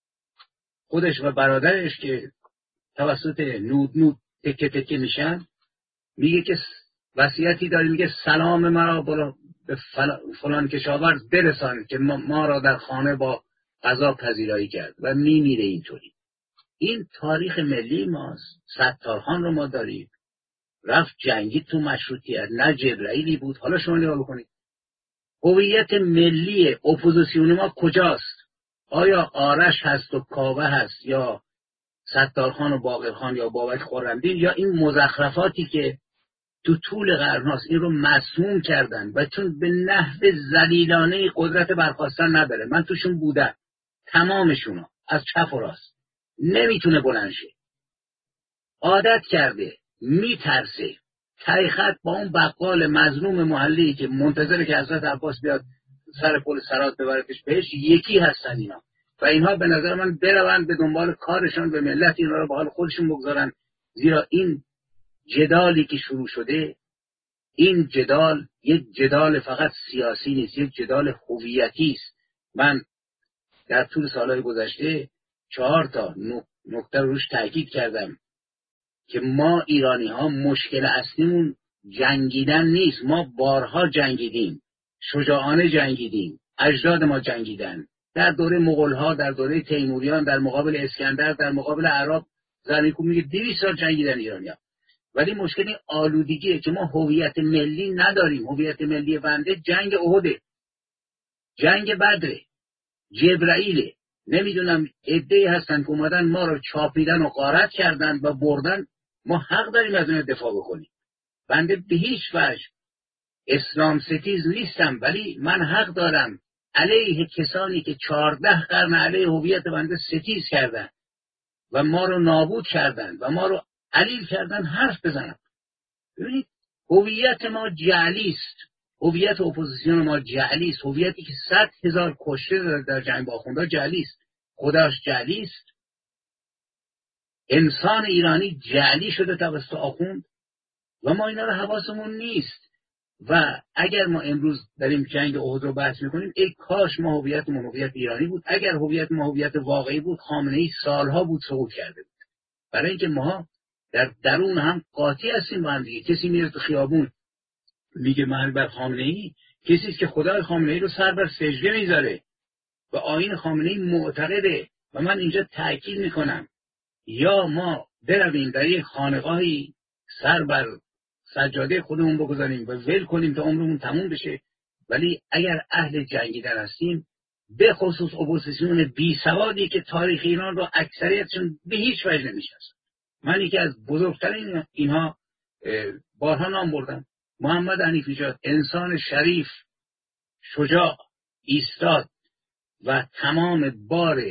خودش و برادرش که توسط نود نود تکه تکه میشن میگه که وصیتی داری، میگه سلام مرا به فلان کشاورز برسان که ما را در خانه با غذا پذیرایی کرد و میمیره. اینطوری این تاریخ ملی ماست. ستارخان رو ما داریم، رفت جنگی تو مشروطیت، نه جبرائیلی بود. حالا شما نگاه بکنید هویت ملی اپوزیسیون ما کجاست؟ آیا آرش هست و کاوه هست یا ستارخان و باقرخان یا بابک خرمدین، یا این مزخرفاتی که تو طول قرن‌هاست این رو مسموم کردن و چون به نحو ذلیلانه قدرت برخواستن نداره. من توشون بودم، تمامشونو از چپ و راست نمیتونه بلند شه، عادت کرده، میترسه. تایخط با اون بقال مظلوم محلی که منتظره که حضرت عباس بیاد سر پل صراط ببرتش بهش، یکی هستن اینا و اینها به نظر من برون به دنبال کارشان به ملت اینا رو به حال خودشون بگذارن. زیرا این جدالی که شروع شده، این جدال یک جدال فقط سیاسی نیست، یک جدال هویتی است. من در طول سالهای گذشته چهار تا نکته روش تاکید کردم که ما ایرانی ها مشکل اصلیمون جنگیدن نیست. ما بارها جنگیدیم، شجاعانه جنگیدیم، اجداد ما جنگیدن در دوره مغول ها، در دوره تیموریان، در مقابل اسکندر، در مقابل عرب. زرنیکو میگه دویست سال جنگیدن ایرانی‌ها. ولی مشکلی آلودگیه که ما هویت ملی نداریم. هویت ملی بنده جنگ احد، جنگ بدر، جبرائیل، نمیدونم عده‌ای هستن که اومدن ما رو چاپیدن و غارت کردن و بردن. ما حق داریم از اون دفاع بکنیم. بنده به هیچ وجه اسلام ستیز نیستم، ولی من حق دارم علیه کسانی که چهارده قرن علیه هویت بنده ستیز کردن و ما رو نابود کردن و ما رو علیل کردن حرف بزنم. ببینید هویت ما جعلی است، هویت اپوزیسیون ما جعلی است، هویتی که صد هزار کشته داره در جنگ با آخوندها جعلی است، خداش جعلی است، انسان ایرانی جعلی شده توسط آخوند و ما اینا رو حواسمون نیست. و اگر ما امروز داریم جنگ احد رو بحث میکنیم، ای کاش ما هویتمون هویت ایرانی بود. اگر هویت ما هویت واقعی بود، خامنه‌ای سالها بود سقوط کرده بود. برای اینکه ما در درون هم قاطی هستیم با هم دیگه. کسی میره تو خیابون میگه من بر خامنه‌ای، کسی است که خدای خامنه‌ای رو سر بر سجده میذاره و آیین خامنه‌ای معتقده. و من اینجا تاکید میکنم یا ما برویم در یک خانقاهی سر بر سجاده خودمون بگذاریم و ول کنیم تا عمرمون تموم بشه، ولی اگر اهل جنگیدن هستیم، به خصوص اپوزیسیون بی سوادی که تاریخ ایران رو اکثریتشون به هیچ وجه نمیشناسن. من یکی از بزرگترین اینها بارها نام بردم، محمد حنیفی نژاد، انسان شریف، شجاع، ایستاد و تمام بار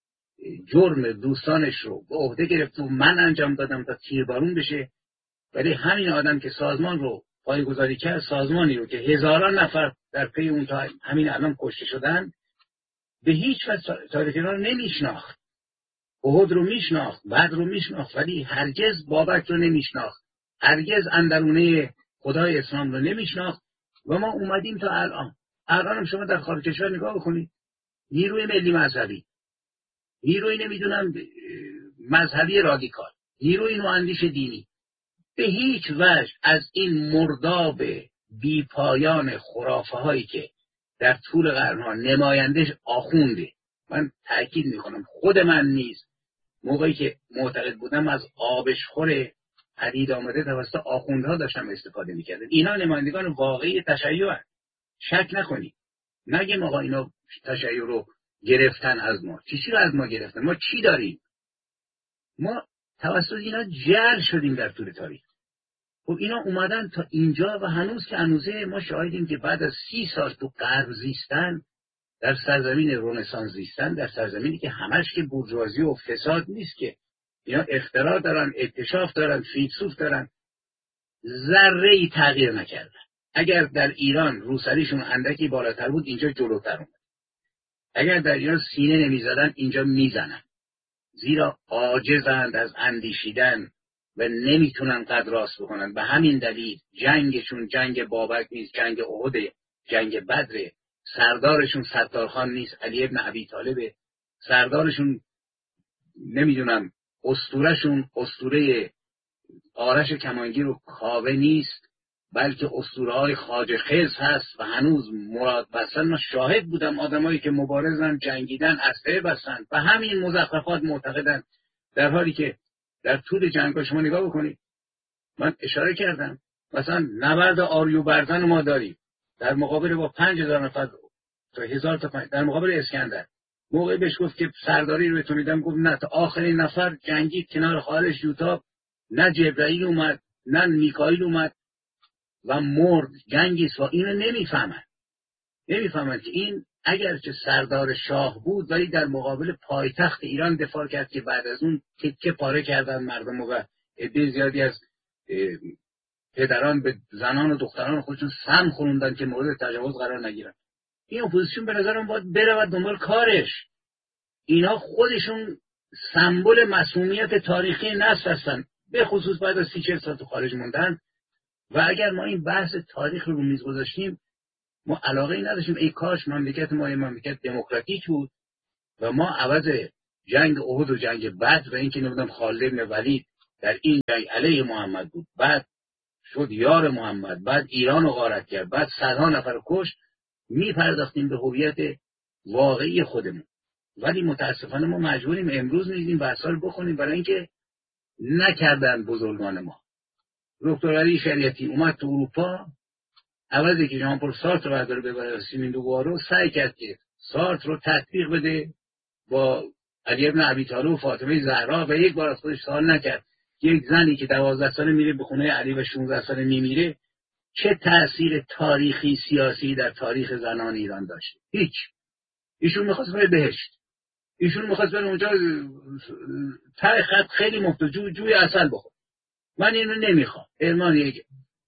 جرم دوستانش رو به عهده گرفت و من انجام دادم تا تیربارون بشه. ولی همین آدم که سازمان رو پایه‌گذاری کرد، سازمانی رو که هزاران نفر در پی اون تا همین الان کشته شدن، به هیچ وجه تاریخ ایران رو نمیشناخت. احد رو میشناخت، بدر رو میشناخت، ولی هرگز بابک رو نمیشناخت، هرگز اندرونه خدای اسلام رو نمیشناخت. و ما اومدیم تا الان. الان هم شما در خارج کشور نگاه بکنید، نیروی ملی مذهبی، نیروی نمیدونم مذهبی رادیکال، نیروی نواندیش دینی، به هیچ وجه از این مرداب بی پایان خرافه هایی که در طول قرنها نمایندش آخونده، من تأکید میکنم خود من نیز موقعی که معتقد بودم از آبشخور پدید آمده توسط آخوندها داشتم استفاده میکردم. اینا نمایندگان واقعی تشیع هستند، شک نکنید. نگیم آقا اینا تشیع رو گرفتن از ما. چی چی رو از ما گرفتن؟ ما چی داریم؟ ما توسط اینا جعل شدیم در طول تاریخ. خب اینا اومدن تا اینجا و هنوز که هنوزه ما شاهدیم که بعد از سی سال تو غرب زیستن، در سرزمین رنسانس زیستن، در سرزمینی که همش که بورژوازی و فساد نیست، که اینا اختراع دارن، اکتشاف دارن، فیلسوف دارن، ذره‌ای تغییر نکردن. اگر در ایران روسریشون اندکی بالاتر بود، اینجا جلوتر اومد. اگر در ایران سینه نمیزدن، اینجا میزنن، زیرا عاجزند از اندیشیدن و نمیتونن قد راست بکنن. به همین دلیل جنگشون جنگ بابک نیست، جنگ احد، جنگ بدر. سردارشون ستارخان نیست، علی ابن ابی طالب. سردارشون نمیدونم اسطورهشون اسطوره آرش کمانگیر و کاوه نیست، بلکه اسطوره های خواجه خضر هست و هنوز مراد بستن. من شاهد بودم آدمایی که مبارزن، جنگیدن، اسلحه بستن و همین مزخرفات معتقدن، در حالی که در طول جنگ شما نگاه بکنید. من اشاره کردم مثلا نبرد آریو برزن ما داریم در مقابل با پنج هزار نفر تا هزار تا پنج در مقابل اسکندر. موقعی بهش گفت که سرداری رو بهتون میدم، گفت نه، تا آخرین نفر جنگید کنار خالش یوتا، نه جبرائیل اومد نه میکائیل اومد و مرد. جنگی سوا. اینو نمیفهمن نمیفهمن که این اگرچه سردار شاه بود، ولی در مقابل پایتخت ایران دفاع کرد که بعد از اون تکه پاره کردن مردم و عده زیادی از پدران به زنان و دختران خودشون سم خوروندن که مورد تجاوز قرار نگیرن. این اپوزیسیون به نظرم باید بره و دنبال کارش. اینا خودشون سمبل مسمومیت تاریخی نسل هستن، به خصوص بعد از سی چهل سال تو خارج موندن. و اگر ما این بحث تاریخ رو میز گذاشتیم، ما علاقه ای نداشتیم ای کاش مملکت ما یه مملکت دموکراتیک بود و ما عوض جنگ احد و جنگ بدر و اینکه نمیدونم خالد بن ولید در این جنگ علیه محمد بود، بعد شد یار محمد، بعد ایران رو غارت کرد، بعد صدها نفر کشت، میپرداختیم به هویت واقعی خودمون. ولی متاسفانه ما مجبوریم امروز نیز بحثا رو بخونیم، برای اینکه نکردن بزرگان ما. دکتر علی شریعتی اومد تو اروپا، عوضی که ژان پل سارتر رو برداره ببره سیمین دوبارو، سعی کرد که سارتر رو تطبیق بده با علی ابن ابی طالب و فاطمه زهرا و یک بار از خودش سوال نکرد یک زنی که دوازده ساله میره به خونه علی و شانزده ساله میمیره چه تأثیر تاریخی سیاسی در تاریخ زنان ایران داشته؟ هیچ. ایشون میخواست بره بهشت، ایشون میخواست بره اونجا ته خط خیلی مفت جو جوی عسل بخور. من اینو نمیخوام. ارمان یک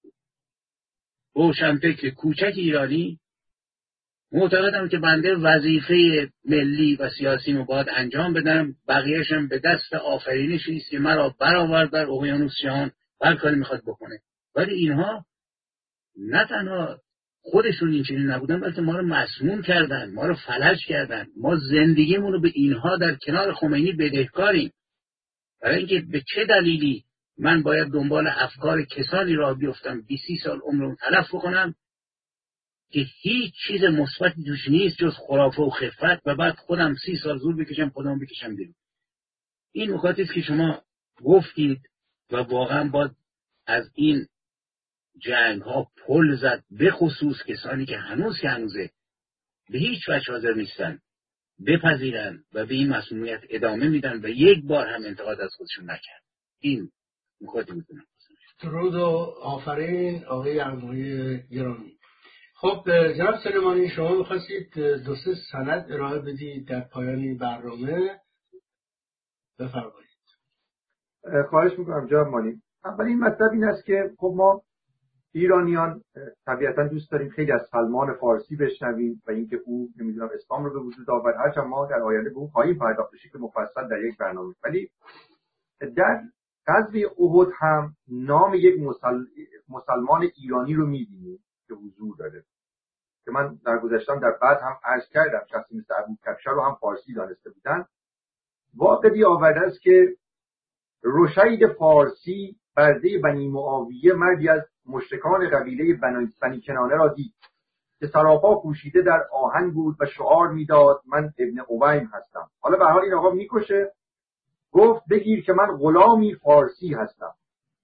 روشنفکر کوچک ایرانی معتقدم که بنده وظیفه ملی و سیاسی رو باید انجام بدم، بقیه‌شم به دست آفرینش نیست که مرا برآورد در اقیانوس جهان هر کاری میخواد بکنه. ولی اینها نه تنها خودشون این چنین نبودن، بلکه ما رو مسموم کردن، ما رو فلج کردن. ما زندگیمون رو به اینها در کنار خمینی بدهکاریم. برای اینکه به چه دلیلی من باید دنبال افکار کسانی را بیفتم بیست سال عمرم تلف بکنم که هیچ چیز مثبتی توش نیست جز خرافه و خفت، و بعد خودم سی سال زور بکشم خودم بکشم بیرون. این نکاتی است که شما گفتید و واقعا باید از این جنگ ها پل زد، به خصوص کسانی که هنوز که هنوزه به هیچ وجه حاضر نیستن بپذیرن و به این مسئولیت ادامه میدن و یک بار هم انتقاد از خودشون نکرد. این نکاتی میتونم. درود و آفرین آقای ارمغی گرامی. خب جناب سلیمانی، شما می‌خواستید دو سه سند ارائه بدید در پایان برنامه، بفرمایید. خواهش میکنم جناب مانی. اولین مطلب این است که خب ما ایرانیان طبیعتا دوست داریم خیلی از سلمان فارسی بشنویم و اینکه او نمیدونم اسلام رو به وجود آورد، هرچند ما در آینده به اون خواهیم پرداخت به شکل مفصل در یک برنامه. ولی در غزوه احد هم نام یک مسل... مسلمان ایرانی رو می‌بینیم که حضور داره، که من در گذشتم در بعد هم عرض کردم شخصی مثل ابو کبشه رو هم فارسی دانسته بودن. واقعی آورده است که رشید فارسی برده بنی معاویه مردی از مشرکان قبیله بنی کنانه را دید که سراپا پوشیده در آهن بود و شعار میداد من ابن اویم هستم. حالا به حال این آقا میکشه، گفت بگیر که من غلامی فارسی هستم.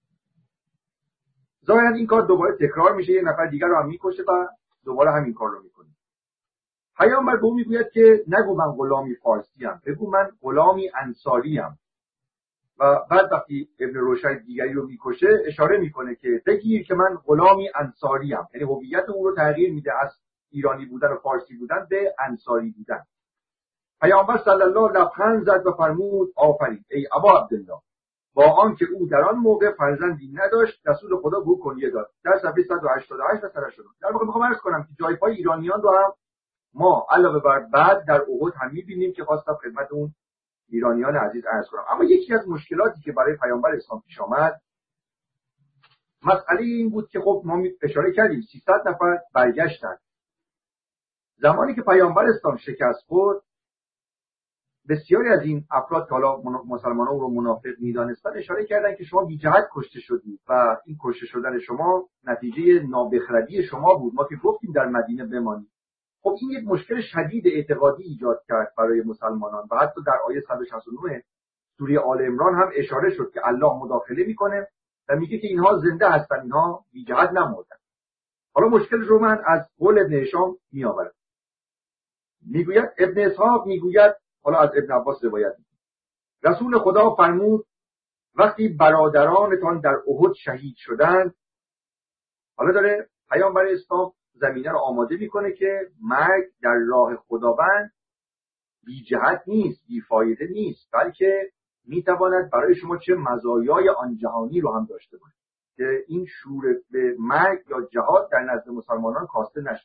ظاهرا این کار دوباره تکرار میشه، یه نفر دیگر رو هم میکشه و دوباره همین کار رو میکنه. پیامبر به او میگوید که نگو من غلامی فارسی ام، بگو من غلامی انصاری ام. و بعد وقتی ابن روشن دیگری رو میکشه اشاره میکنه که بگیر که من غلامی انصاری ام، یعنی هویت او رو تغییر میده از ایرانی بودن و فارسی بودن به انصاری بودن. پیامبر صلی الله لبخند زد و فرمود آفرین ای ابا عبدالله، با آنکه او در آن موقع فرزندی نداشت رسول خدا به او کنیه داد. در صفحه صد و هشتاد و هشت و صد و هشتاد و نه. در واقع میخوام عرض کنم که جای پای ایرانیان رو هم ما علاوه بر بعد در احد هم می‌بینیم که خواستم خدمت اون ایرانیان عزیز عرض کنم. اما یکی از مشکلاتی که برای پیامبر اسلام پیش آمد مسئله این بود که خب ما اشاره کردیم سیصد نفر برگشتن. زمانی که پیامبر اسلام شکست خورد بسیاری از این افراد که حالا مسلمانان رو منافق می‌دانستن اشاره کردن که شما بی جهت کشته شدید و این کشته شدن شما نتیجه نابخردی شما بود، ما که گفتیم در مدینه بمانید. خب این یک مشکل شدید اعتقادی ایجاد کرد برای مسلمانان و حتی در آیه صد و شصت و نه سوره آل عمران هم اشاره شد که الله مداخله میکنه و میگه که اینها زنده هستن، اینها بی جهت نمردن. حالا مشکل رو من از قول ابن هشام میآورم. میگوید ابن اسحاق میگوید، حالا از ابن عباس روایت میکنه، رسول خدا فرمود وقتی برادرانتان در احد شهید شدند، حالا داره پیامبر اسلام زمینه رو آماده میکنه که مرگ در راه خداوند بی جهت نیست، بی فایده نیست، بلکه میتواند برای شما چه مزایای آن جهانی رو هم داشته باشه که این شور به مرگ یا جهاد در نزد مسلمانان کاسته نشه.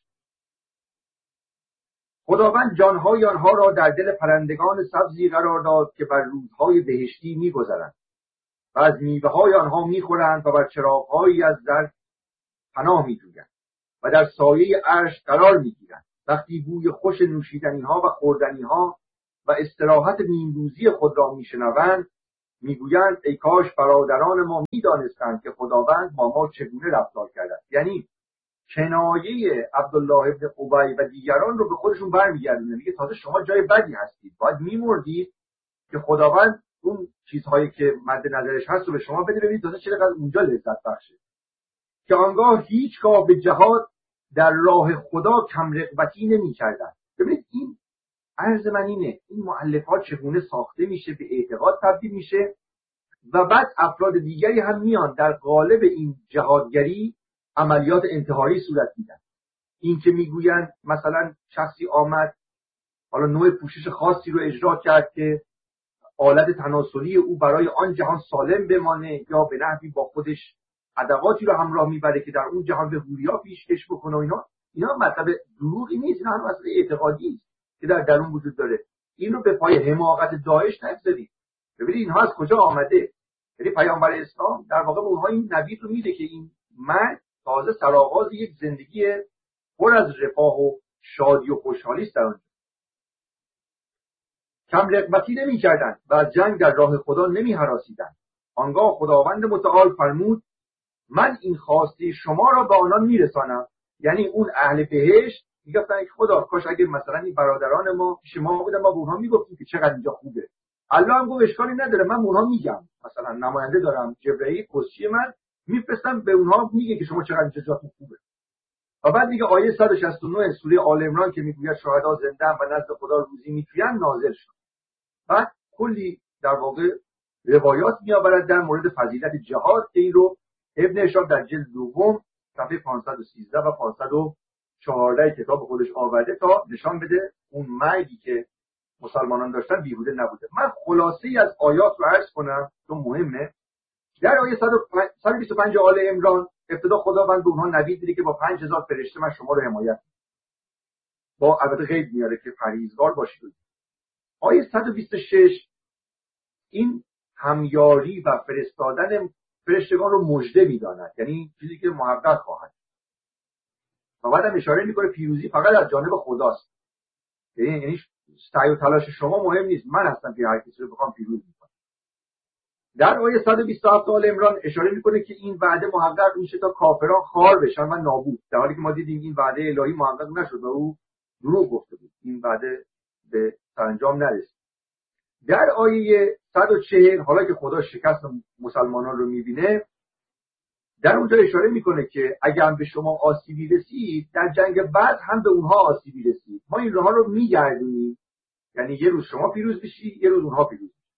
خداوند جانهای آنها را در دل پرندگان سبزی قرار داد که بر رودهای بهشتی میگذرند و از میوه‌های آنها میخورند و بر چراغ‌هایی از زر پناه میجویند و در سایه عرش قرار میگیرند. وقتی بوی خوش نوشیدنی ها و خوردنی ها و استراحت نیمروزی خود را میشنوند میگویند ای کاش برادران ما میدانستند که خداوند با ما چگونه رفتار کرده. یعنی کنایه عبدالله ابن ابی و دیگران رو به خودشون برمیگردونه، میگه تازه شما جای بدی هستید، باید میمردید که خداوند اون چیزهایی که مد نظرش هست رو به شما بده، ببینید تازه چقدر اونجا لذت بخشه. که آنگاه هیچگاه به جهاد در راه خدا کم رغبتی نمی‌کردند. ببینید این عرض من اینه، این مؤلفات چگونه ساخته میشه، به اعتقاد تبدیل میشه و بعد افراد دیگری هم میان در قالب این جهادگری عملیات انتحاری صورت میدن. این که میگویند مثلا شخصی آمد حالا نوع پوشش خاصی رو اجرا کرد که آلت تناسلی او برای آن جهان سالم بمانه، یا به نحوی با خودش ادواتی رو همراه میبره که در اون جهان به حوریا پیشکش بکنه و اینا اینا مطلب دروغی نیست، اینا هم اصل اعتقادی است که در درون وجود داره. این رو به پای حماقت داعش نگذارید. ببینید اینها از کجا آمده. یعنی پیامبر اسلام در واقع به اونها این نوید رو میده که این مرد تازه سرآغاز یک زندگی پر از رفاه و شادی و خوشحالی است در اونجا. کم رغبتی نمی کردن و از جنگ در راه خدا نمی هراسیدن. آنگاه خداوند متعال فرمود من این خواسته شما را به آنان میرسانم. یعنی اون اهل بهشت میگفتن خدا کاش اگه مثلا این برادران ما پیش ما بودن ما به اونها میگفتیم که چقدر اینجا خوبه. الله هم گفت اشکالی نداره، من به اونها میگم، مثلا نماینده دارم جبرئیل کسی من میفرستم به اونها میگه که شما چقدر اینجا جاتون خوبه. و بعد دیگه آیه صد و شصت و نه سوره آل عمران که میگوید شهدا زنده و نزد خدا روزی میجویند نازل شد. بعد کلی در واقع روایات میآورد در مورد فضیلت جهاد که این رو ابن اشاب در جلد دوم صفحه پانصد و سیزده و پانصد و چهارده کتاب خودش آورده تا نشان بده اون مرگی که مسلمانان داشتن بیهوده نبوده. من خلاصه ای از آیات رو عرض کنم تو مهمه. در آیه صد و بیست و پنج آل عمران ابتدا خداوند به اونها نوید میده که با پنج هزار فرشته من شما رو حمایت با البته قید میاره که پرهیزگار باشید. آیه صد و بیست و شش این همیاری و فرستادن فرشتگان رو مژده میداند، یعنی چیزی که محقق خواهد. و بعدم اشاره میکنه پیروزی فقط از جانب خداست، یعنی سعی و تلاش شما مهم نیست، من هستم که هر کسی رو بخوام پیروز میکنم. در آیه صد و بیست و هفت آل عمران اشاره میکنه که این وعده محقق میشه تا کافران خار بشن و نابود، در حالی که ما دیدیم این وعده الهی محقق نشد و او دروغ گفته بود، این وعده به سرانجام نرسید. در آیه صد و چهل حالا که خدا شکست مسلمانان رو میبینه در اونجا اشاره میکنه که اگر به شما آسیبی رسید در جنگ بعد هم به اونها آسیبی رسید، ما این راه رو میگردونیم، یعنی یه روز شما پیروز بشی یه روز اونها پیروز بشی،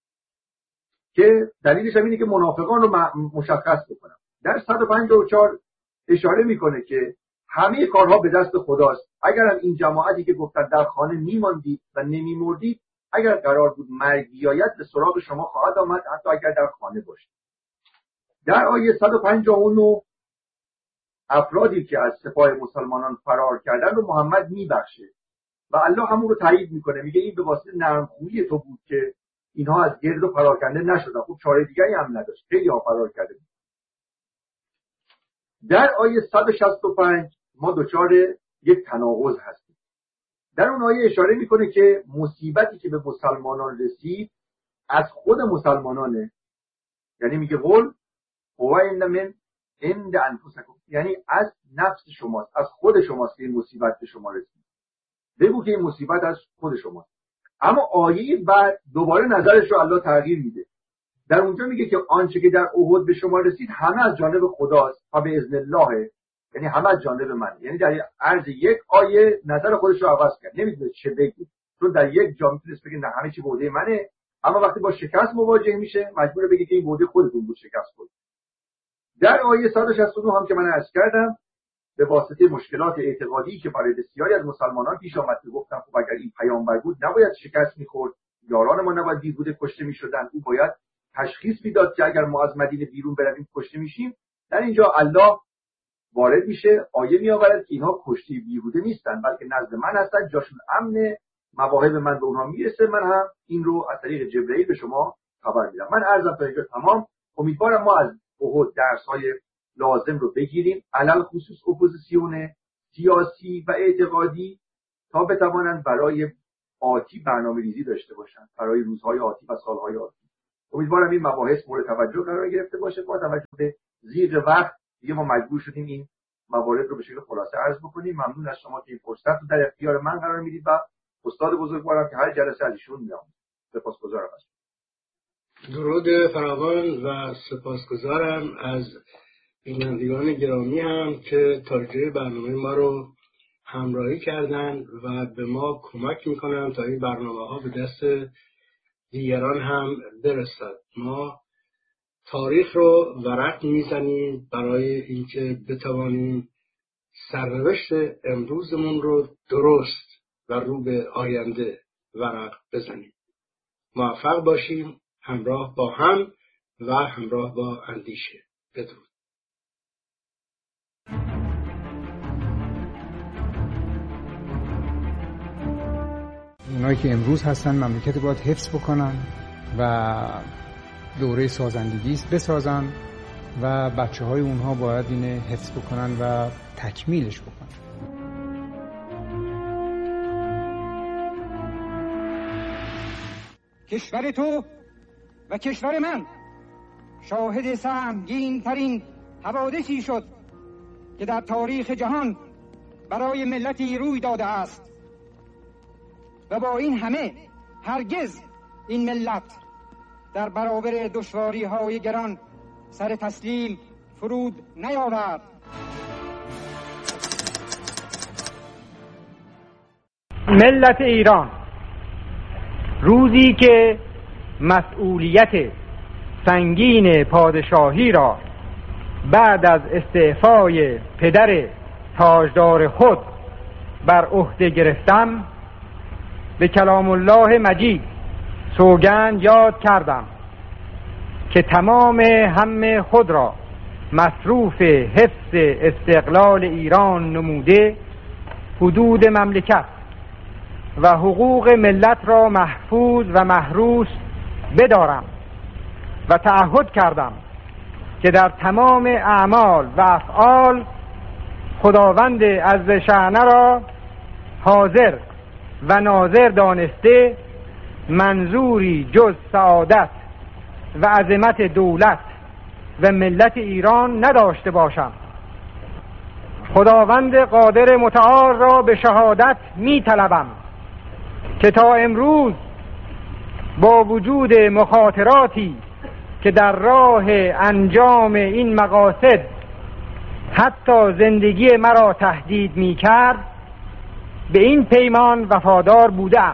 که دلیلش هم اینه که منافقان رو مشخص بکنم. در صد و پنجاه و چهار اشاره میکنه که همه کارها به دست خداست. اگر هم این جماعتی که گفتن در خانه میماندید و نمیمردید، اگر قرار بود مرگ بیاید به سراغ شما خواهد آمد، حتی اگر در خانه باشید. در آیه صد و پنجاه و نه افرادی که از سپاه مسلمانان فرار کردن رو محمد میبخشه و الله همون رو تایید میکنه، میگه این به واسطه نرمخویی تو بود که اینها از گرد و پراکنده نشدن، خب چاره دیگری هم نداشت، خیلی ها فرار کرده. در آیه صد و شصت و پنج ما دچار یک تناقض هستیم. در اون آیه اشاره میکنه که مصیبتی که به مسلمانان رسید از خود مسلمانانه، یعنی میگه قول هو ان من عند انفسکم، یعنی از نفس شماست، از خود شماست که این مصیبت به شما رسید، بگو که این مصیبت از خود شماست. اما آیه بعد دوباره نظرش رو الله تغییر میده، در اونجا میگه که آنچه که در احد به شما رسید همه از جانب خداست و به اذن الله، یعنی همه از جانب من. یعنی در عرض یک آیه نظر خودش رو عوض کرد، نمیدونه چه بگه، چون در یک جا میتونست بگه نه همه چی به عهده منه، اما وقتی با شکست مواجه میشه مجبور بگه که این به عهده خودتون بود شکست بود. در آیه صد و شصت و نه هم که من عرض کردم به واسطه مشکلات اعتقادی که برای بسیاری از مسلمانان پیش آمد، گفتم خب اگر این پیامبر بود نباید شکست میخورد، یاران ما نباید بیهوده کشته میشدن، او باید تشخیص میداد که اگر ما از مدینه بیرون برویم کشته میشیم. در اینجا الله وارد میشه، آیه میآورد که اینها کشته بیهوده نیستن، بلکه نزد من هستن، جاشون امنه، مواهب من به اونها میرسه، من هم این رو از طریق جبرئیل به شما خبر میدم. من عرضم تا اینجا تمام. امیدوارم ما از احد درس‌های لازم رو بگیریم، علل خصوص اپوزیسیون سیاسی و اعتقادی، تا بتوانند برای آتی برنامه ریزی داشته باشن برای روزهای آتی و سالهای آتی. امیدوارم این مباحث مورد توجه قرار گرفته باشه. با توجه به ضیق وقت دیگه ما مجبور شدیم این موارد رو به شکل خلاصه عرض بکنیم. ممنون از شما که این فرصت رو در اختیار من قرار میدید و استاد بزرگوارم که هر جلسه از ایشون میام. سپاسگزارم از درود فراوان و سپاسگزارم از بینندگان گرامی هم که تا جای برنامه ما رو همراهی کردن و به ما کمک میکنن تا این برنامه ها به دست دیگران هم برسد. ما تاریخ رو ورق میزنیم برای اینکه بتوانیم سرنوشت امروزمون رو درست و رو به آینده ورق بزنیم. موفق باشیم همراه با هم و همراه با اندیشه. بدرود. اونایی که امروز هستن مملکت باید حفظ بکنن و دوره سازندگی بسازن و بچه های اونها باید اینه حفظ بکنن و تکمیلش بکنن. کشور تو و کشور من شاهد سهمگین ترین حوادثی شد که در تاریخ جهان برای ملتی روی داده است و با این همه هرگز این ملت در برابر دشواری های گران سر تسلیم فرود نیاورد. ملت ایران روزی که مسئولیت سنگین پادشاهی را بعد از استعفای پدر تاجدار خود بر عهده گرفتم به کلام الله مجید سوگند یاد کردم که تمام هم خود را مصروف حفظ استقلال ایران نموده حدود مملکت و حقوق ملت را محفوظ و محروس بدارم و تعهد کردم که در تمام اعمال و افعال خداوند عزشأنه را حاضر و ناظر دانسته منظوری جز سعادت و عظمت دولت و ملت ایران نداشته باشم. خداوند قادر متعال را به شهادت می طلبم که تا امروز با وجود مخاطراتی که در راه انجام این مقاصد حتی زندگی مرا تهدید می کرد به این پیمان وفادار بودم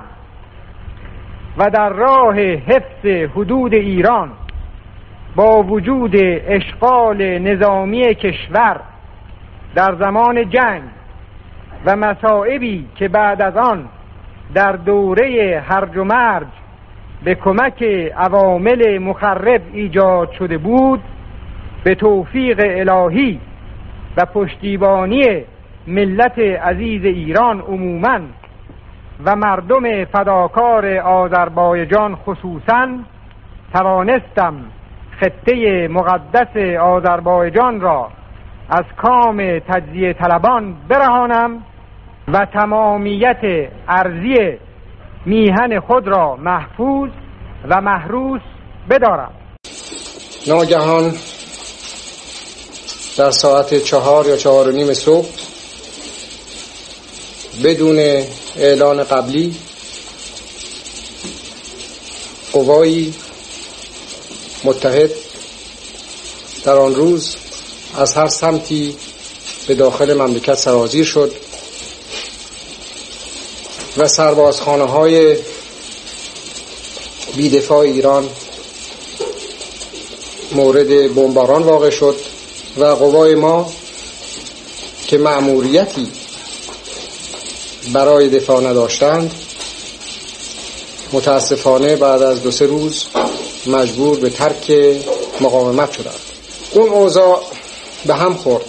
و در راه حفظ حدود ایران با وجود اشغال نظامی کشور در زمان جنگ و مصائبی که بعد از آن در دوره هرج و مرج به کمک عوامل مخرب ایجاد شده بود به توفیق الهی و پشتیبانی ملت عزیز ایران عموماً و مردم فداکار آذربایجان خصوصاً توانستم خطه مقدس آذربایجان را از کام تجزیه طلبان برهانم و تمامیت ارضی میهن خود را محفوظ و محروس بدارم. ناگهان در ساعت چهار یا چهار و نیم صبح بدون اعلان قبلی قوایی متحد در آن روز از هر سمتی به داخل مملکت سرازیر شد و سربازخانه های بیدفاع ایران مورد بمباران واقع شد و قوای ما که مأموریتی برای دفاع نداشتند متاسفانه بعد از دو سه روز مجبور به ترک مقاومت شدند. اون اوضاع به هم خورد.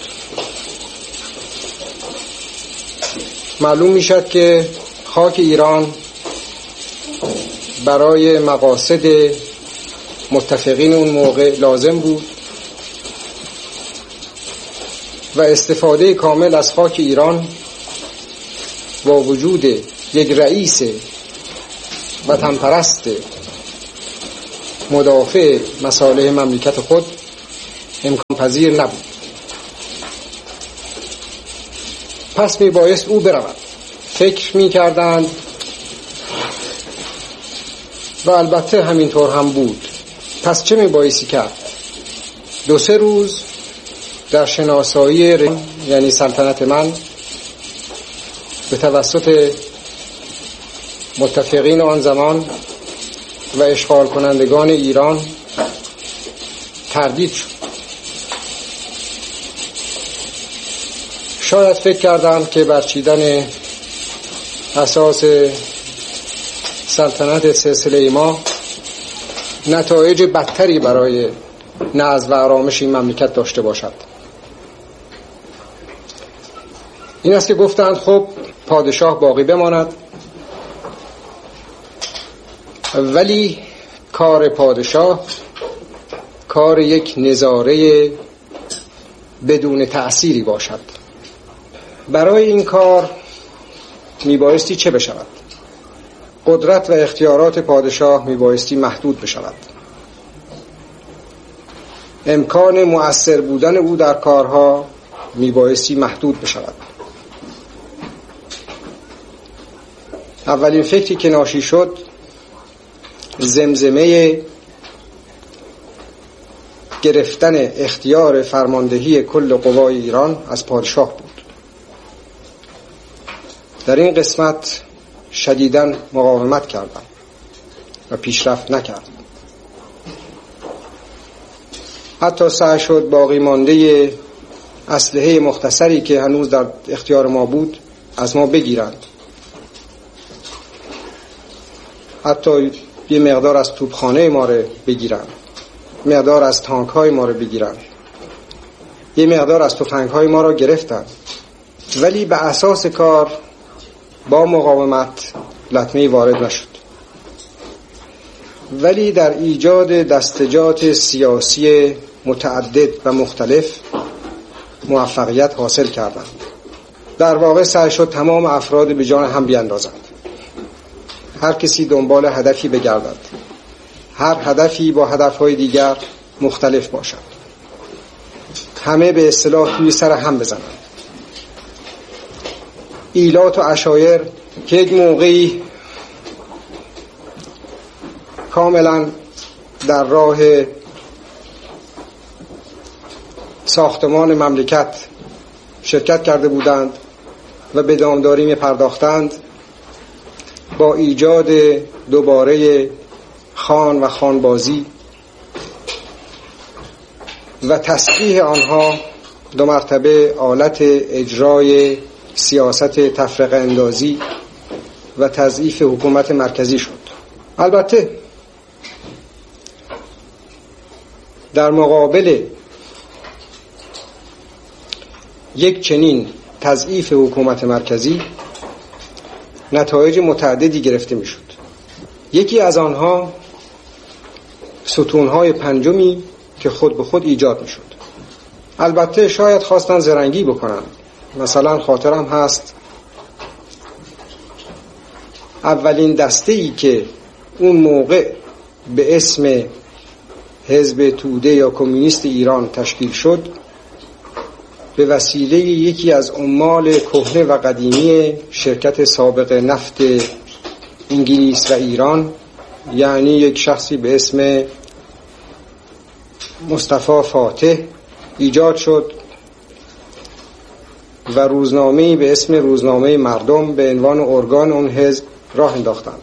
معلوم می شد که خاک ایران برای مقاصد متفقین اون موقع لازم بود و استفاده کامل از خاک ایران با وجود یک رئیس وطن پرست مدافع مصالح مملکت خود امکان پذیر نبود. پس می بایست او برود. فکر می کردند و البته همینطور هم بود. پس چه می بایستی کرد؟ دو سه روز در شناسایی ر... یعنی سلطنت من به توسط متفقین آن زمان و اشغال کنندگان ایران تردید شد. شاید فکر کردند که برچیدن اساس سلطنت سلسله ما نتایج بدتری برای نظم و آرامش این مملکت داشته باشد. این است که گفتند خب پادشاه باقی بماند، ولی کار پادشاه کار یک نظاره بدون تأثیری باشد. برای این کار میبایستی چه بشود؟ قدرت و اختیارات پادشاه میبایستی محدود بشود. امکان مؤثر بودن او در کارها میبایستی محدود بشود. اولین فکری که ناشی شد زمزمه گرفتن اختیار فرماندهی کل قوای ایران از پادشاه بود. در این قسمت شدیداً مقاومت کردم و پیشرفت نکرد. حتی سعی شد باقی مانده اسلحه مختصری که هنوز در اختیار ما بود از ما بگیرند. حتی یه مقدار از توپخانه ما رو بگیرند، مقدار از تانک های ما رو بگیرند، یه مقدار از تفنگ های ما رو گرفتند. ولی به اساس کار با مقاومت لطمه‌ای وارد نشد. ولی در ایجاد دستجات سیاسی متعدد و مختلف موفقیت حاصل کردند. در واقع سعی شد تمام افراد به جان هم بیاندازند. هر کسی دنبال هدفی بگردد، هر هدفی با هدفهای دیگر مختلف باشد، همه به اصطلاح توی سر هم بزنند. ایلات و عشایر که یک موقعی کاملا در راه ساختمان مملکت شرکت کرده بودند و به دامداری می پرداختند، با ایجاد دوباره خان و خانبازی و تصحیح آنها دو مرتبه آلت اجرای سیاست تفرقه اندازی و تضعیف حکومت مرکزی شد. البته در مقابل یک چنین تضعیف حکومت مرکزی نتایج متعددی گرفته می شد. یکی از آنها ستونهای پنجمی که خود به خود ایجاد می شد. البته شاید خواستن زرنگی بکنن. مثلا خاطرم هست اولین دسته‌ای که اون موقع به اسم حزب توده یا کمونیست ایران تشکیل شد به وسیله یکی از عمال کهنه و قدیمی شرکت سابق نفت انگلیس و ایران، یعنی یک شخصی به اسم مصطفی فاتح ایجاد شد و روزنامه‌ای به اسم روزنامه مردم به عنوان ارگان اون حزب راه انداختند.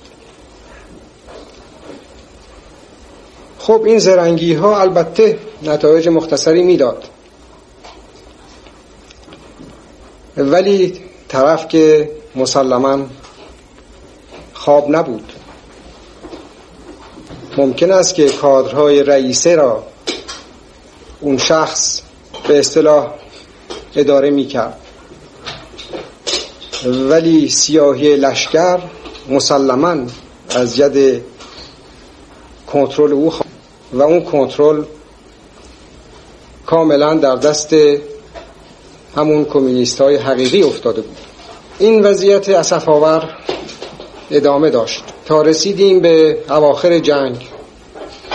خب این زرنگی ها البته نتایج مختصری میداد، ولی طرف که مسلماً خواب نبود. ممکن است که کادرهای رئیسه را اون شخص به اصطلاح اداره میکرد، ولی سیاهی لشکر مسلماً از ید کنترل او خواهد و اون کنترل کاملا در دست همون کمونیست های حقیقی افتاده بود. این وضعیت اسف‌آور ادامه داشت تا تا رسیدیم به اواخر جنگ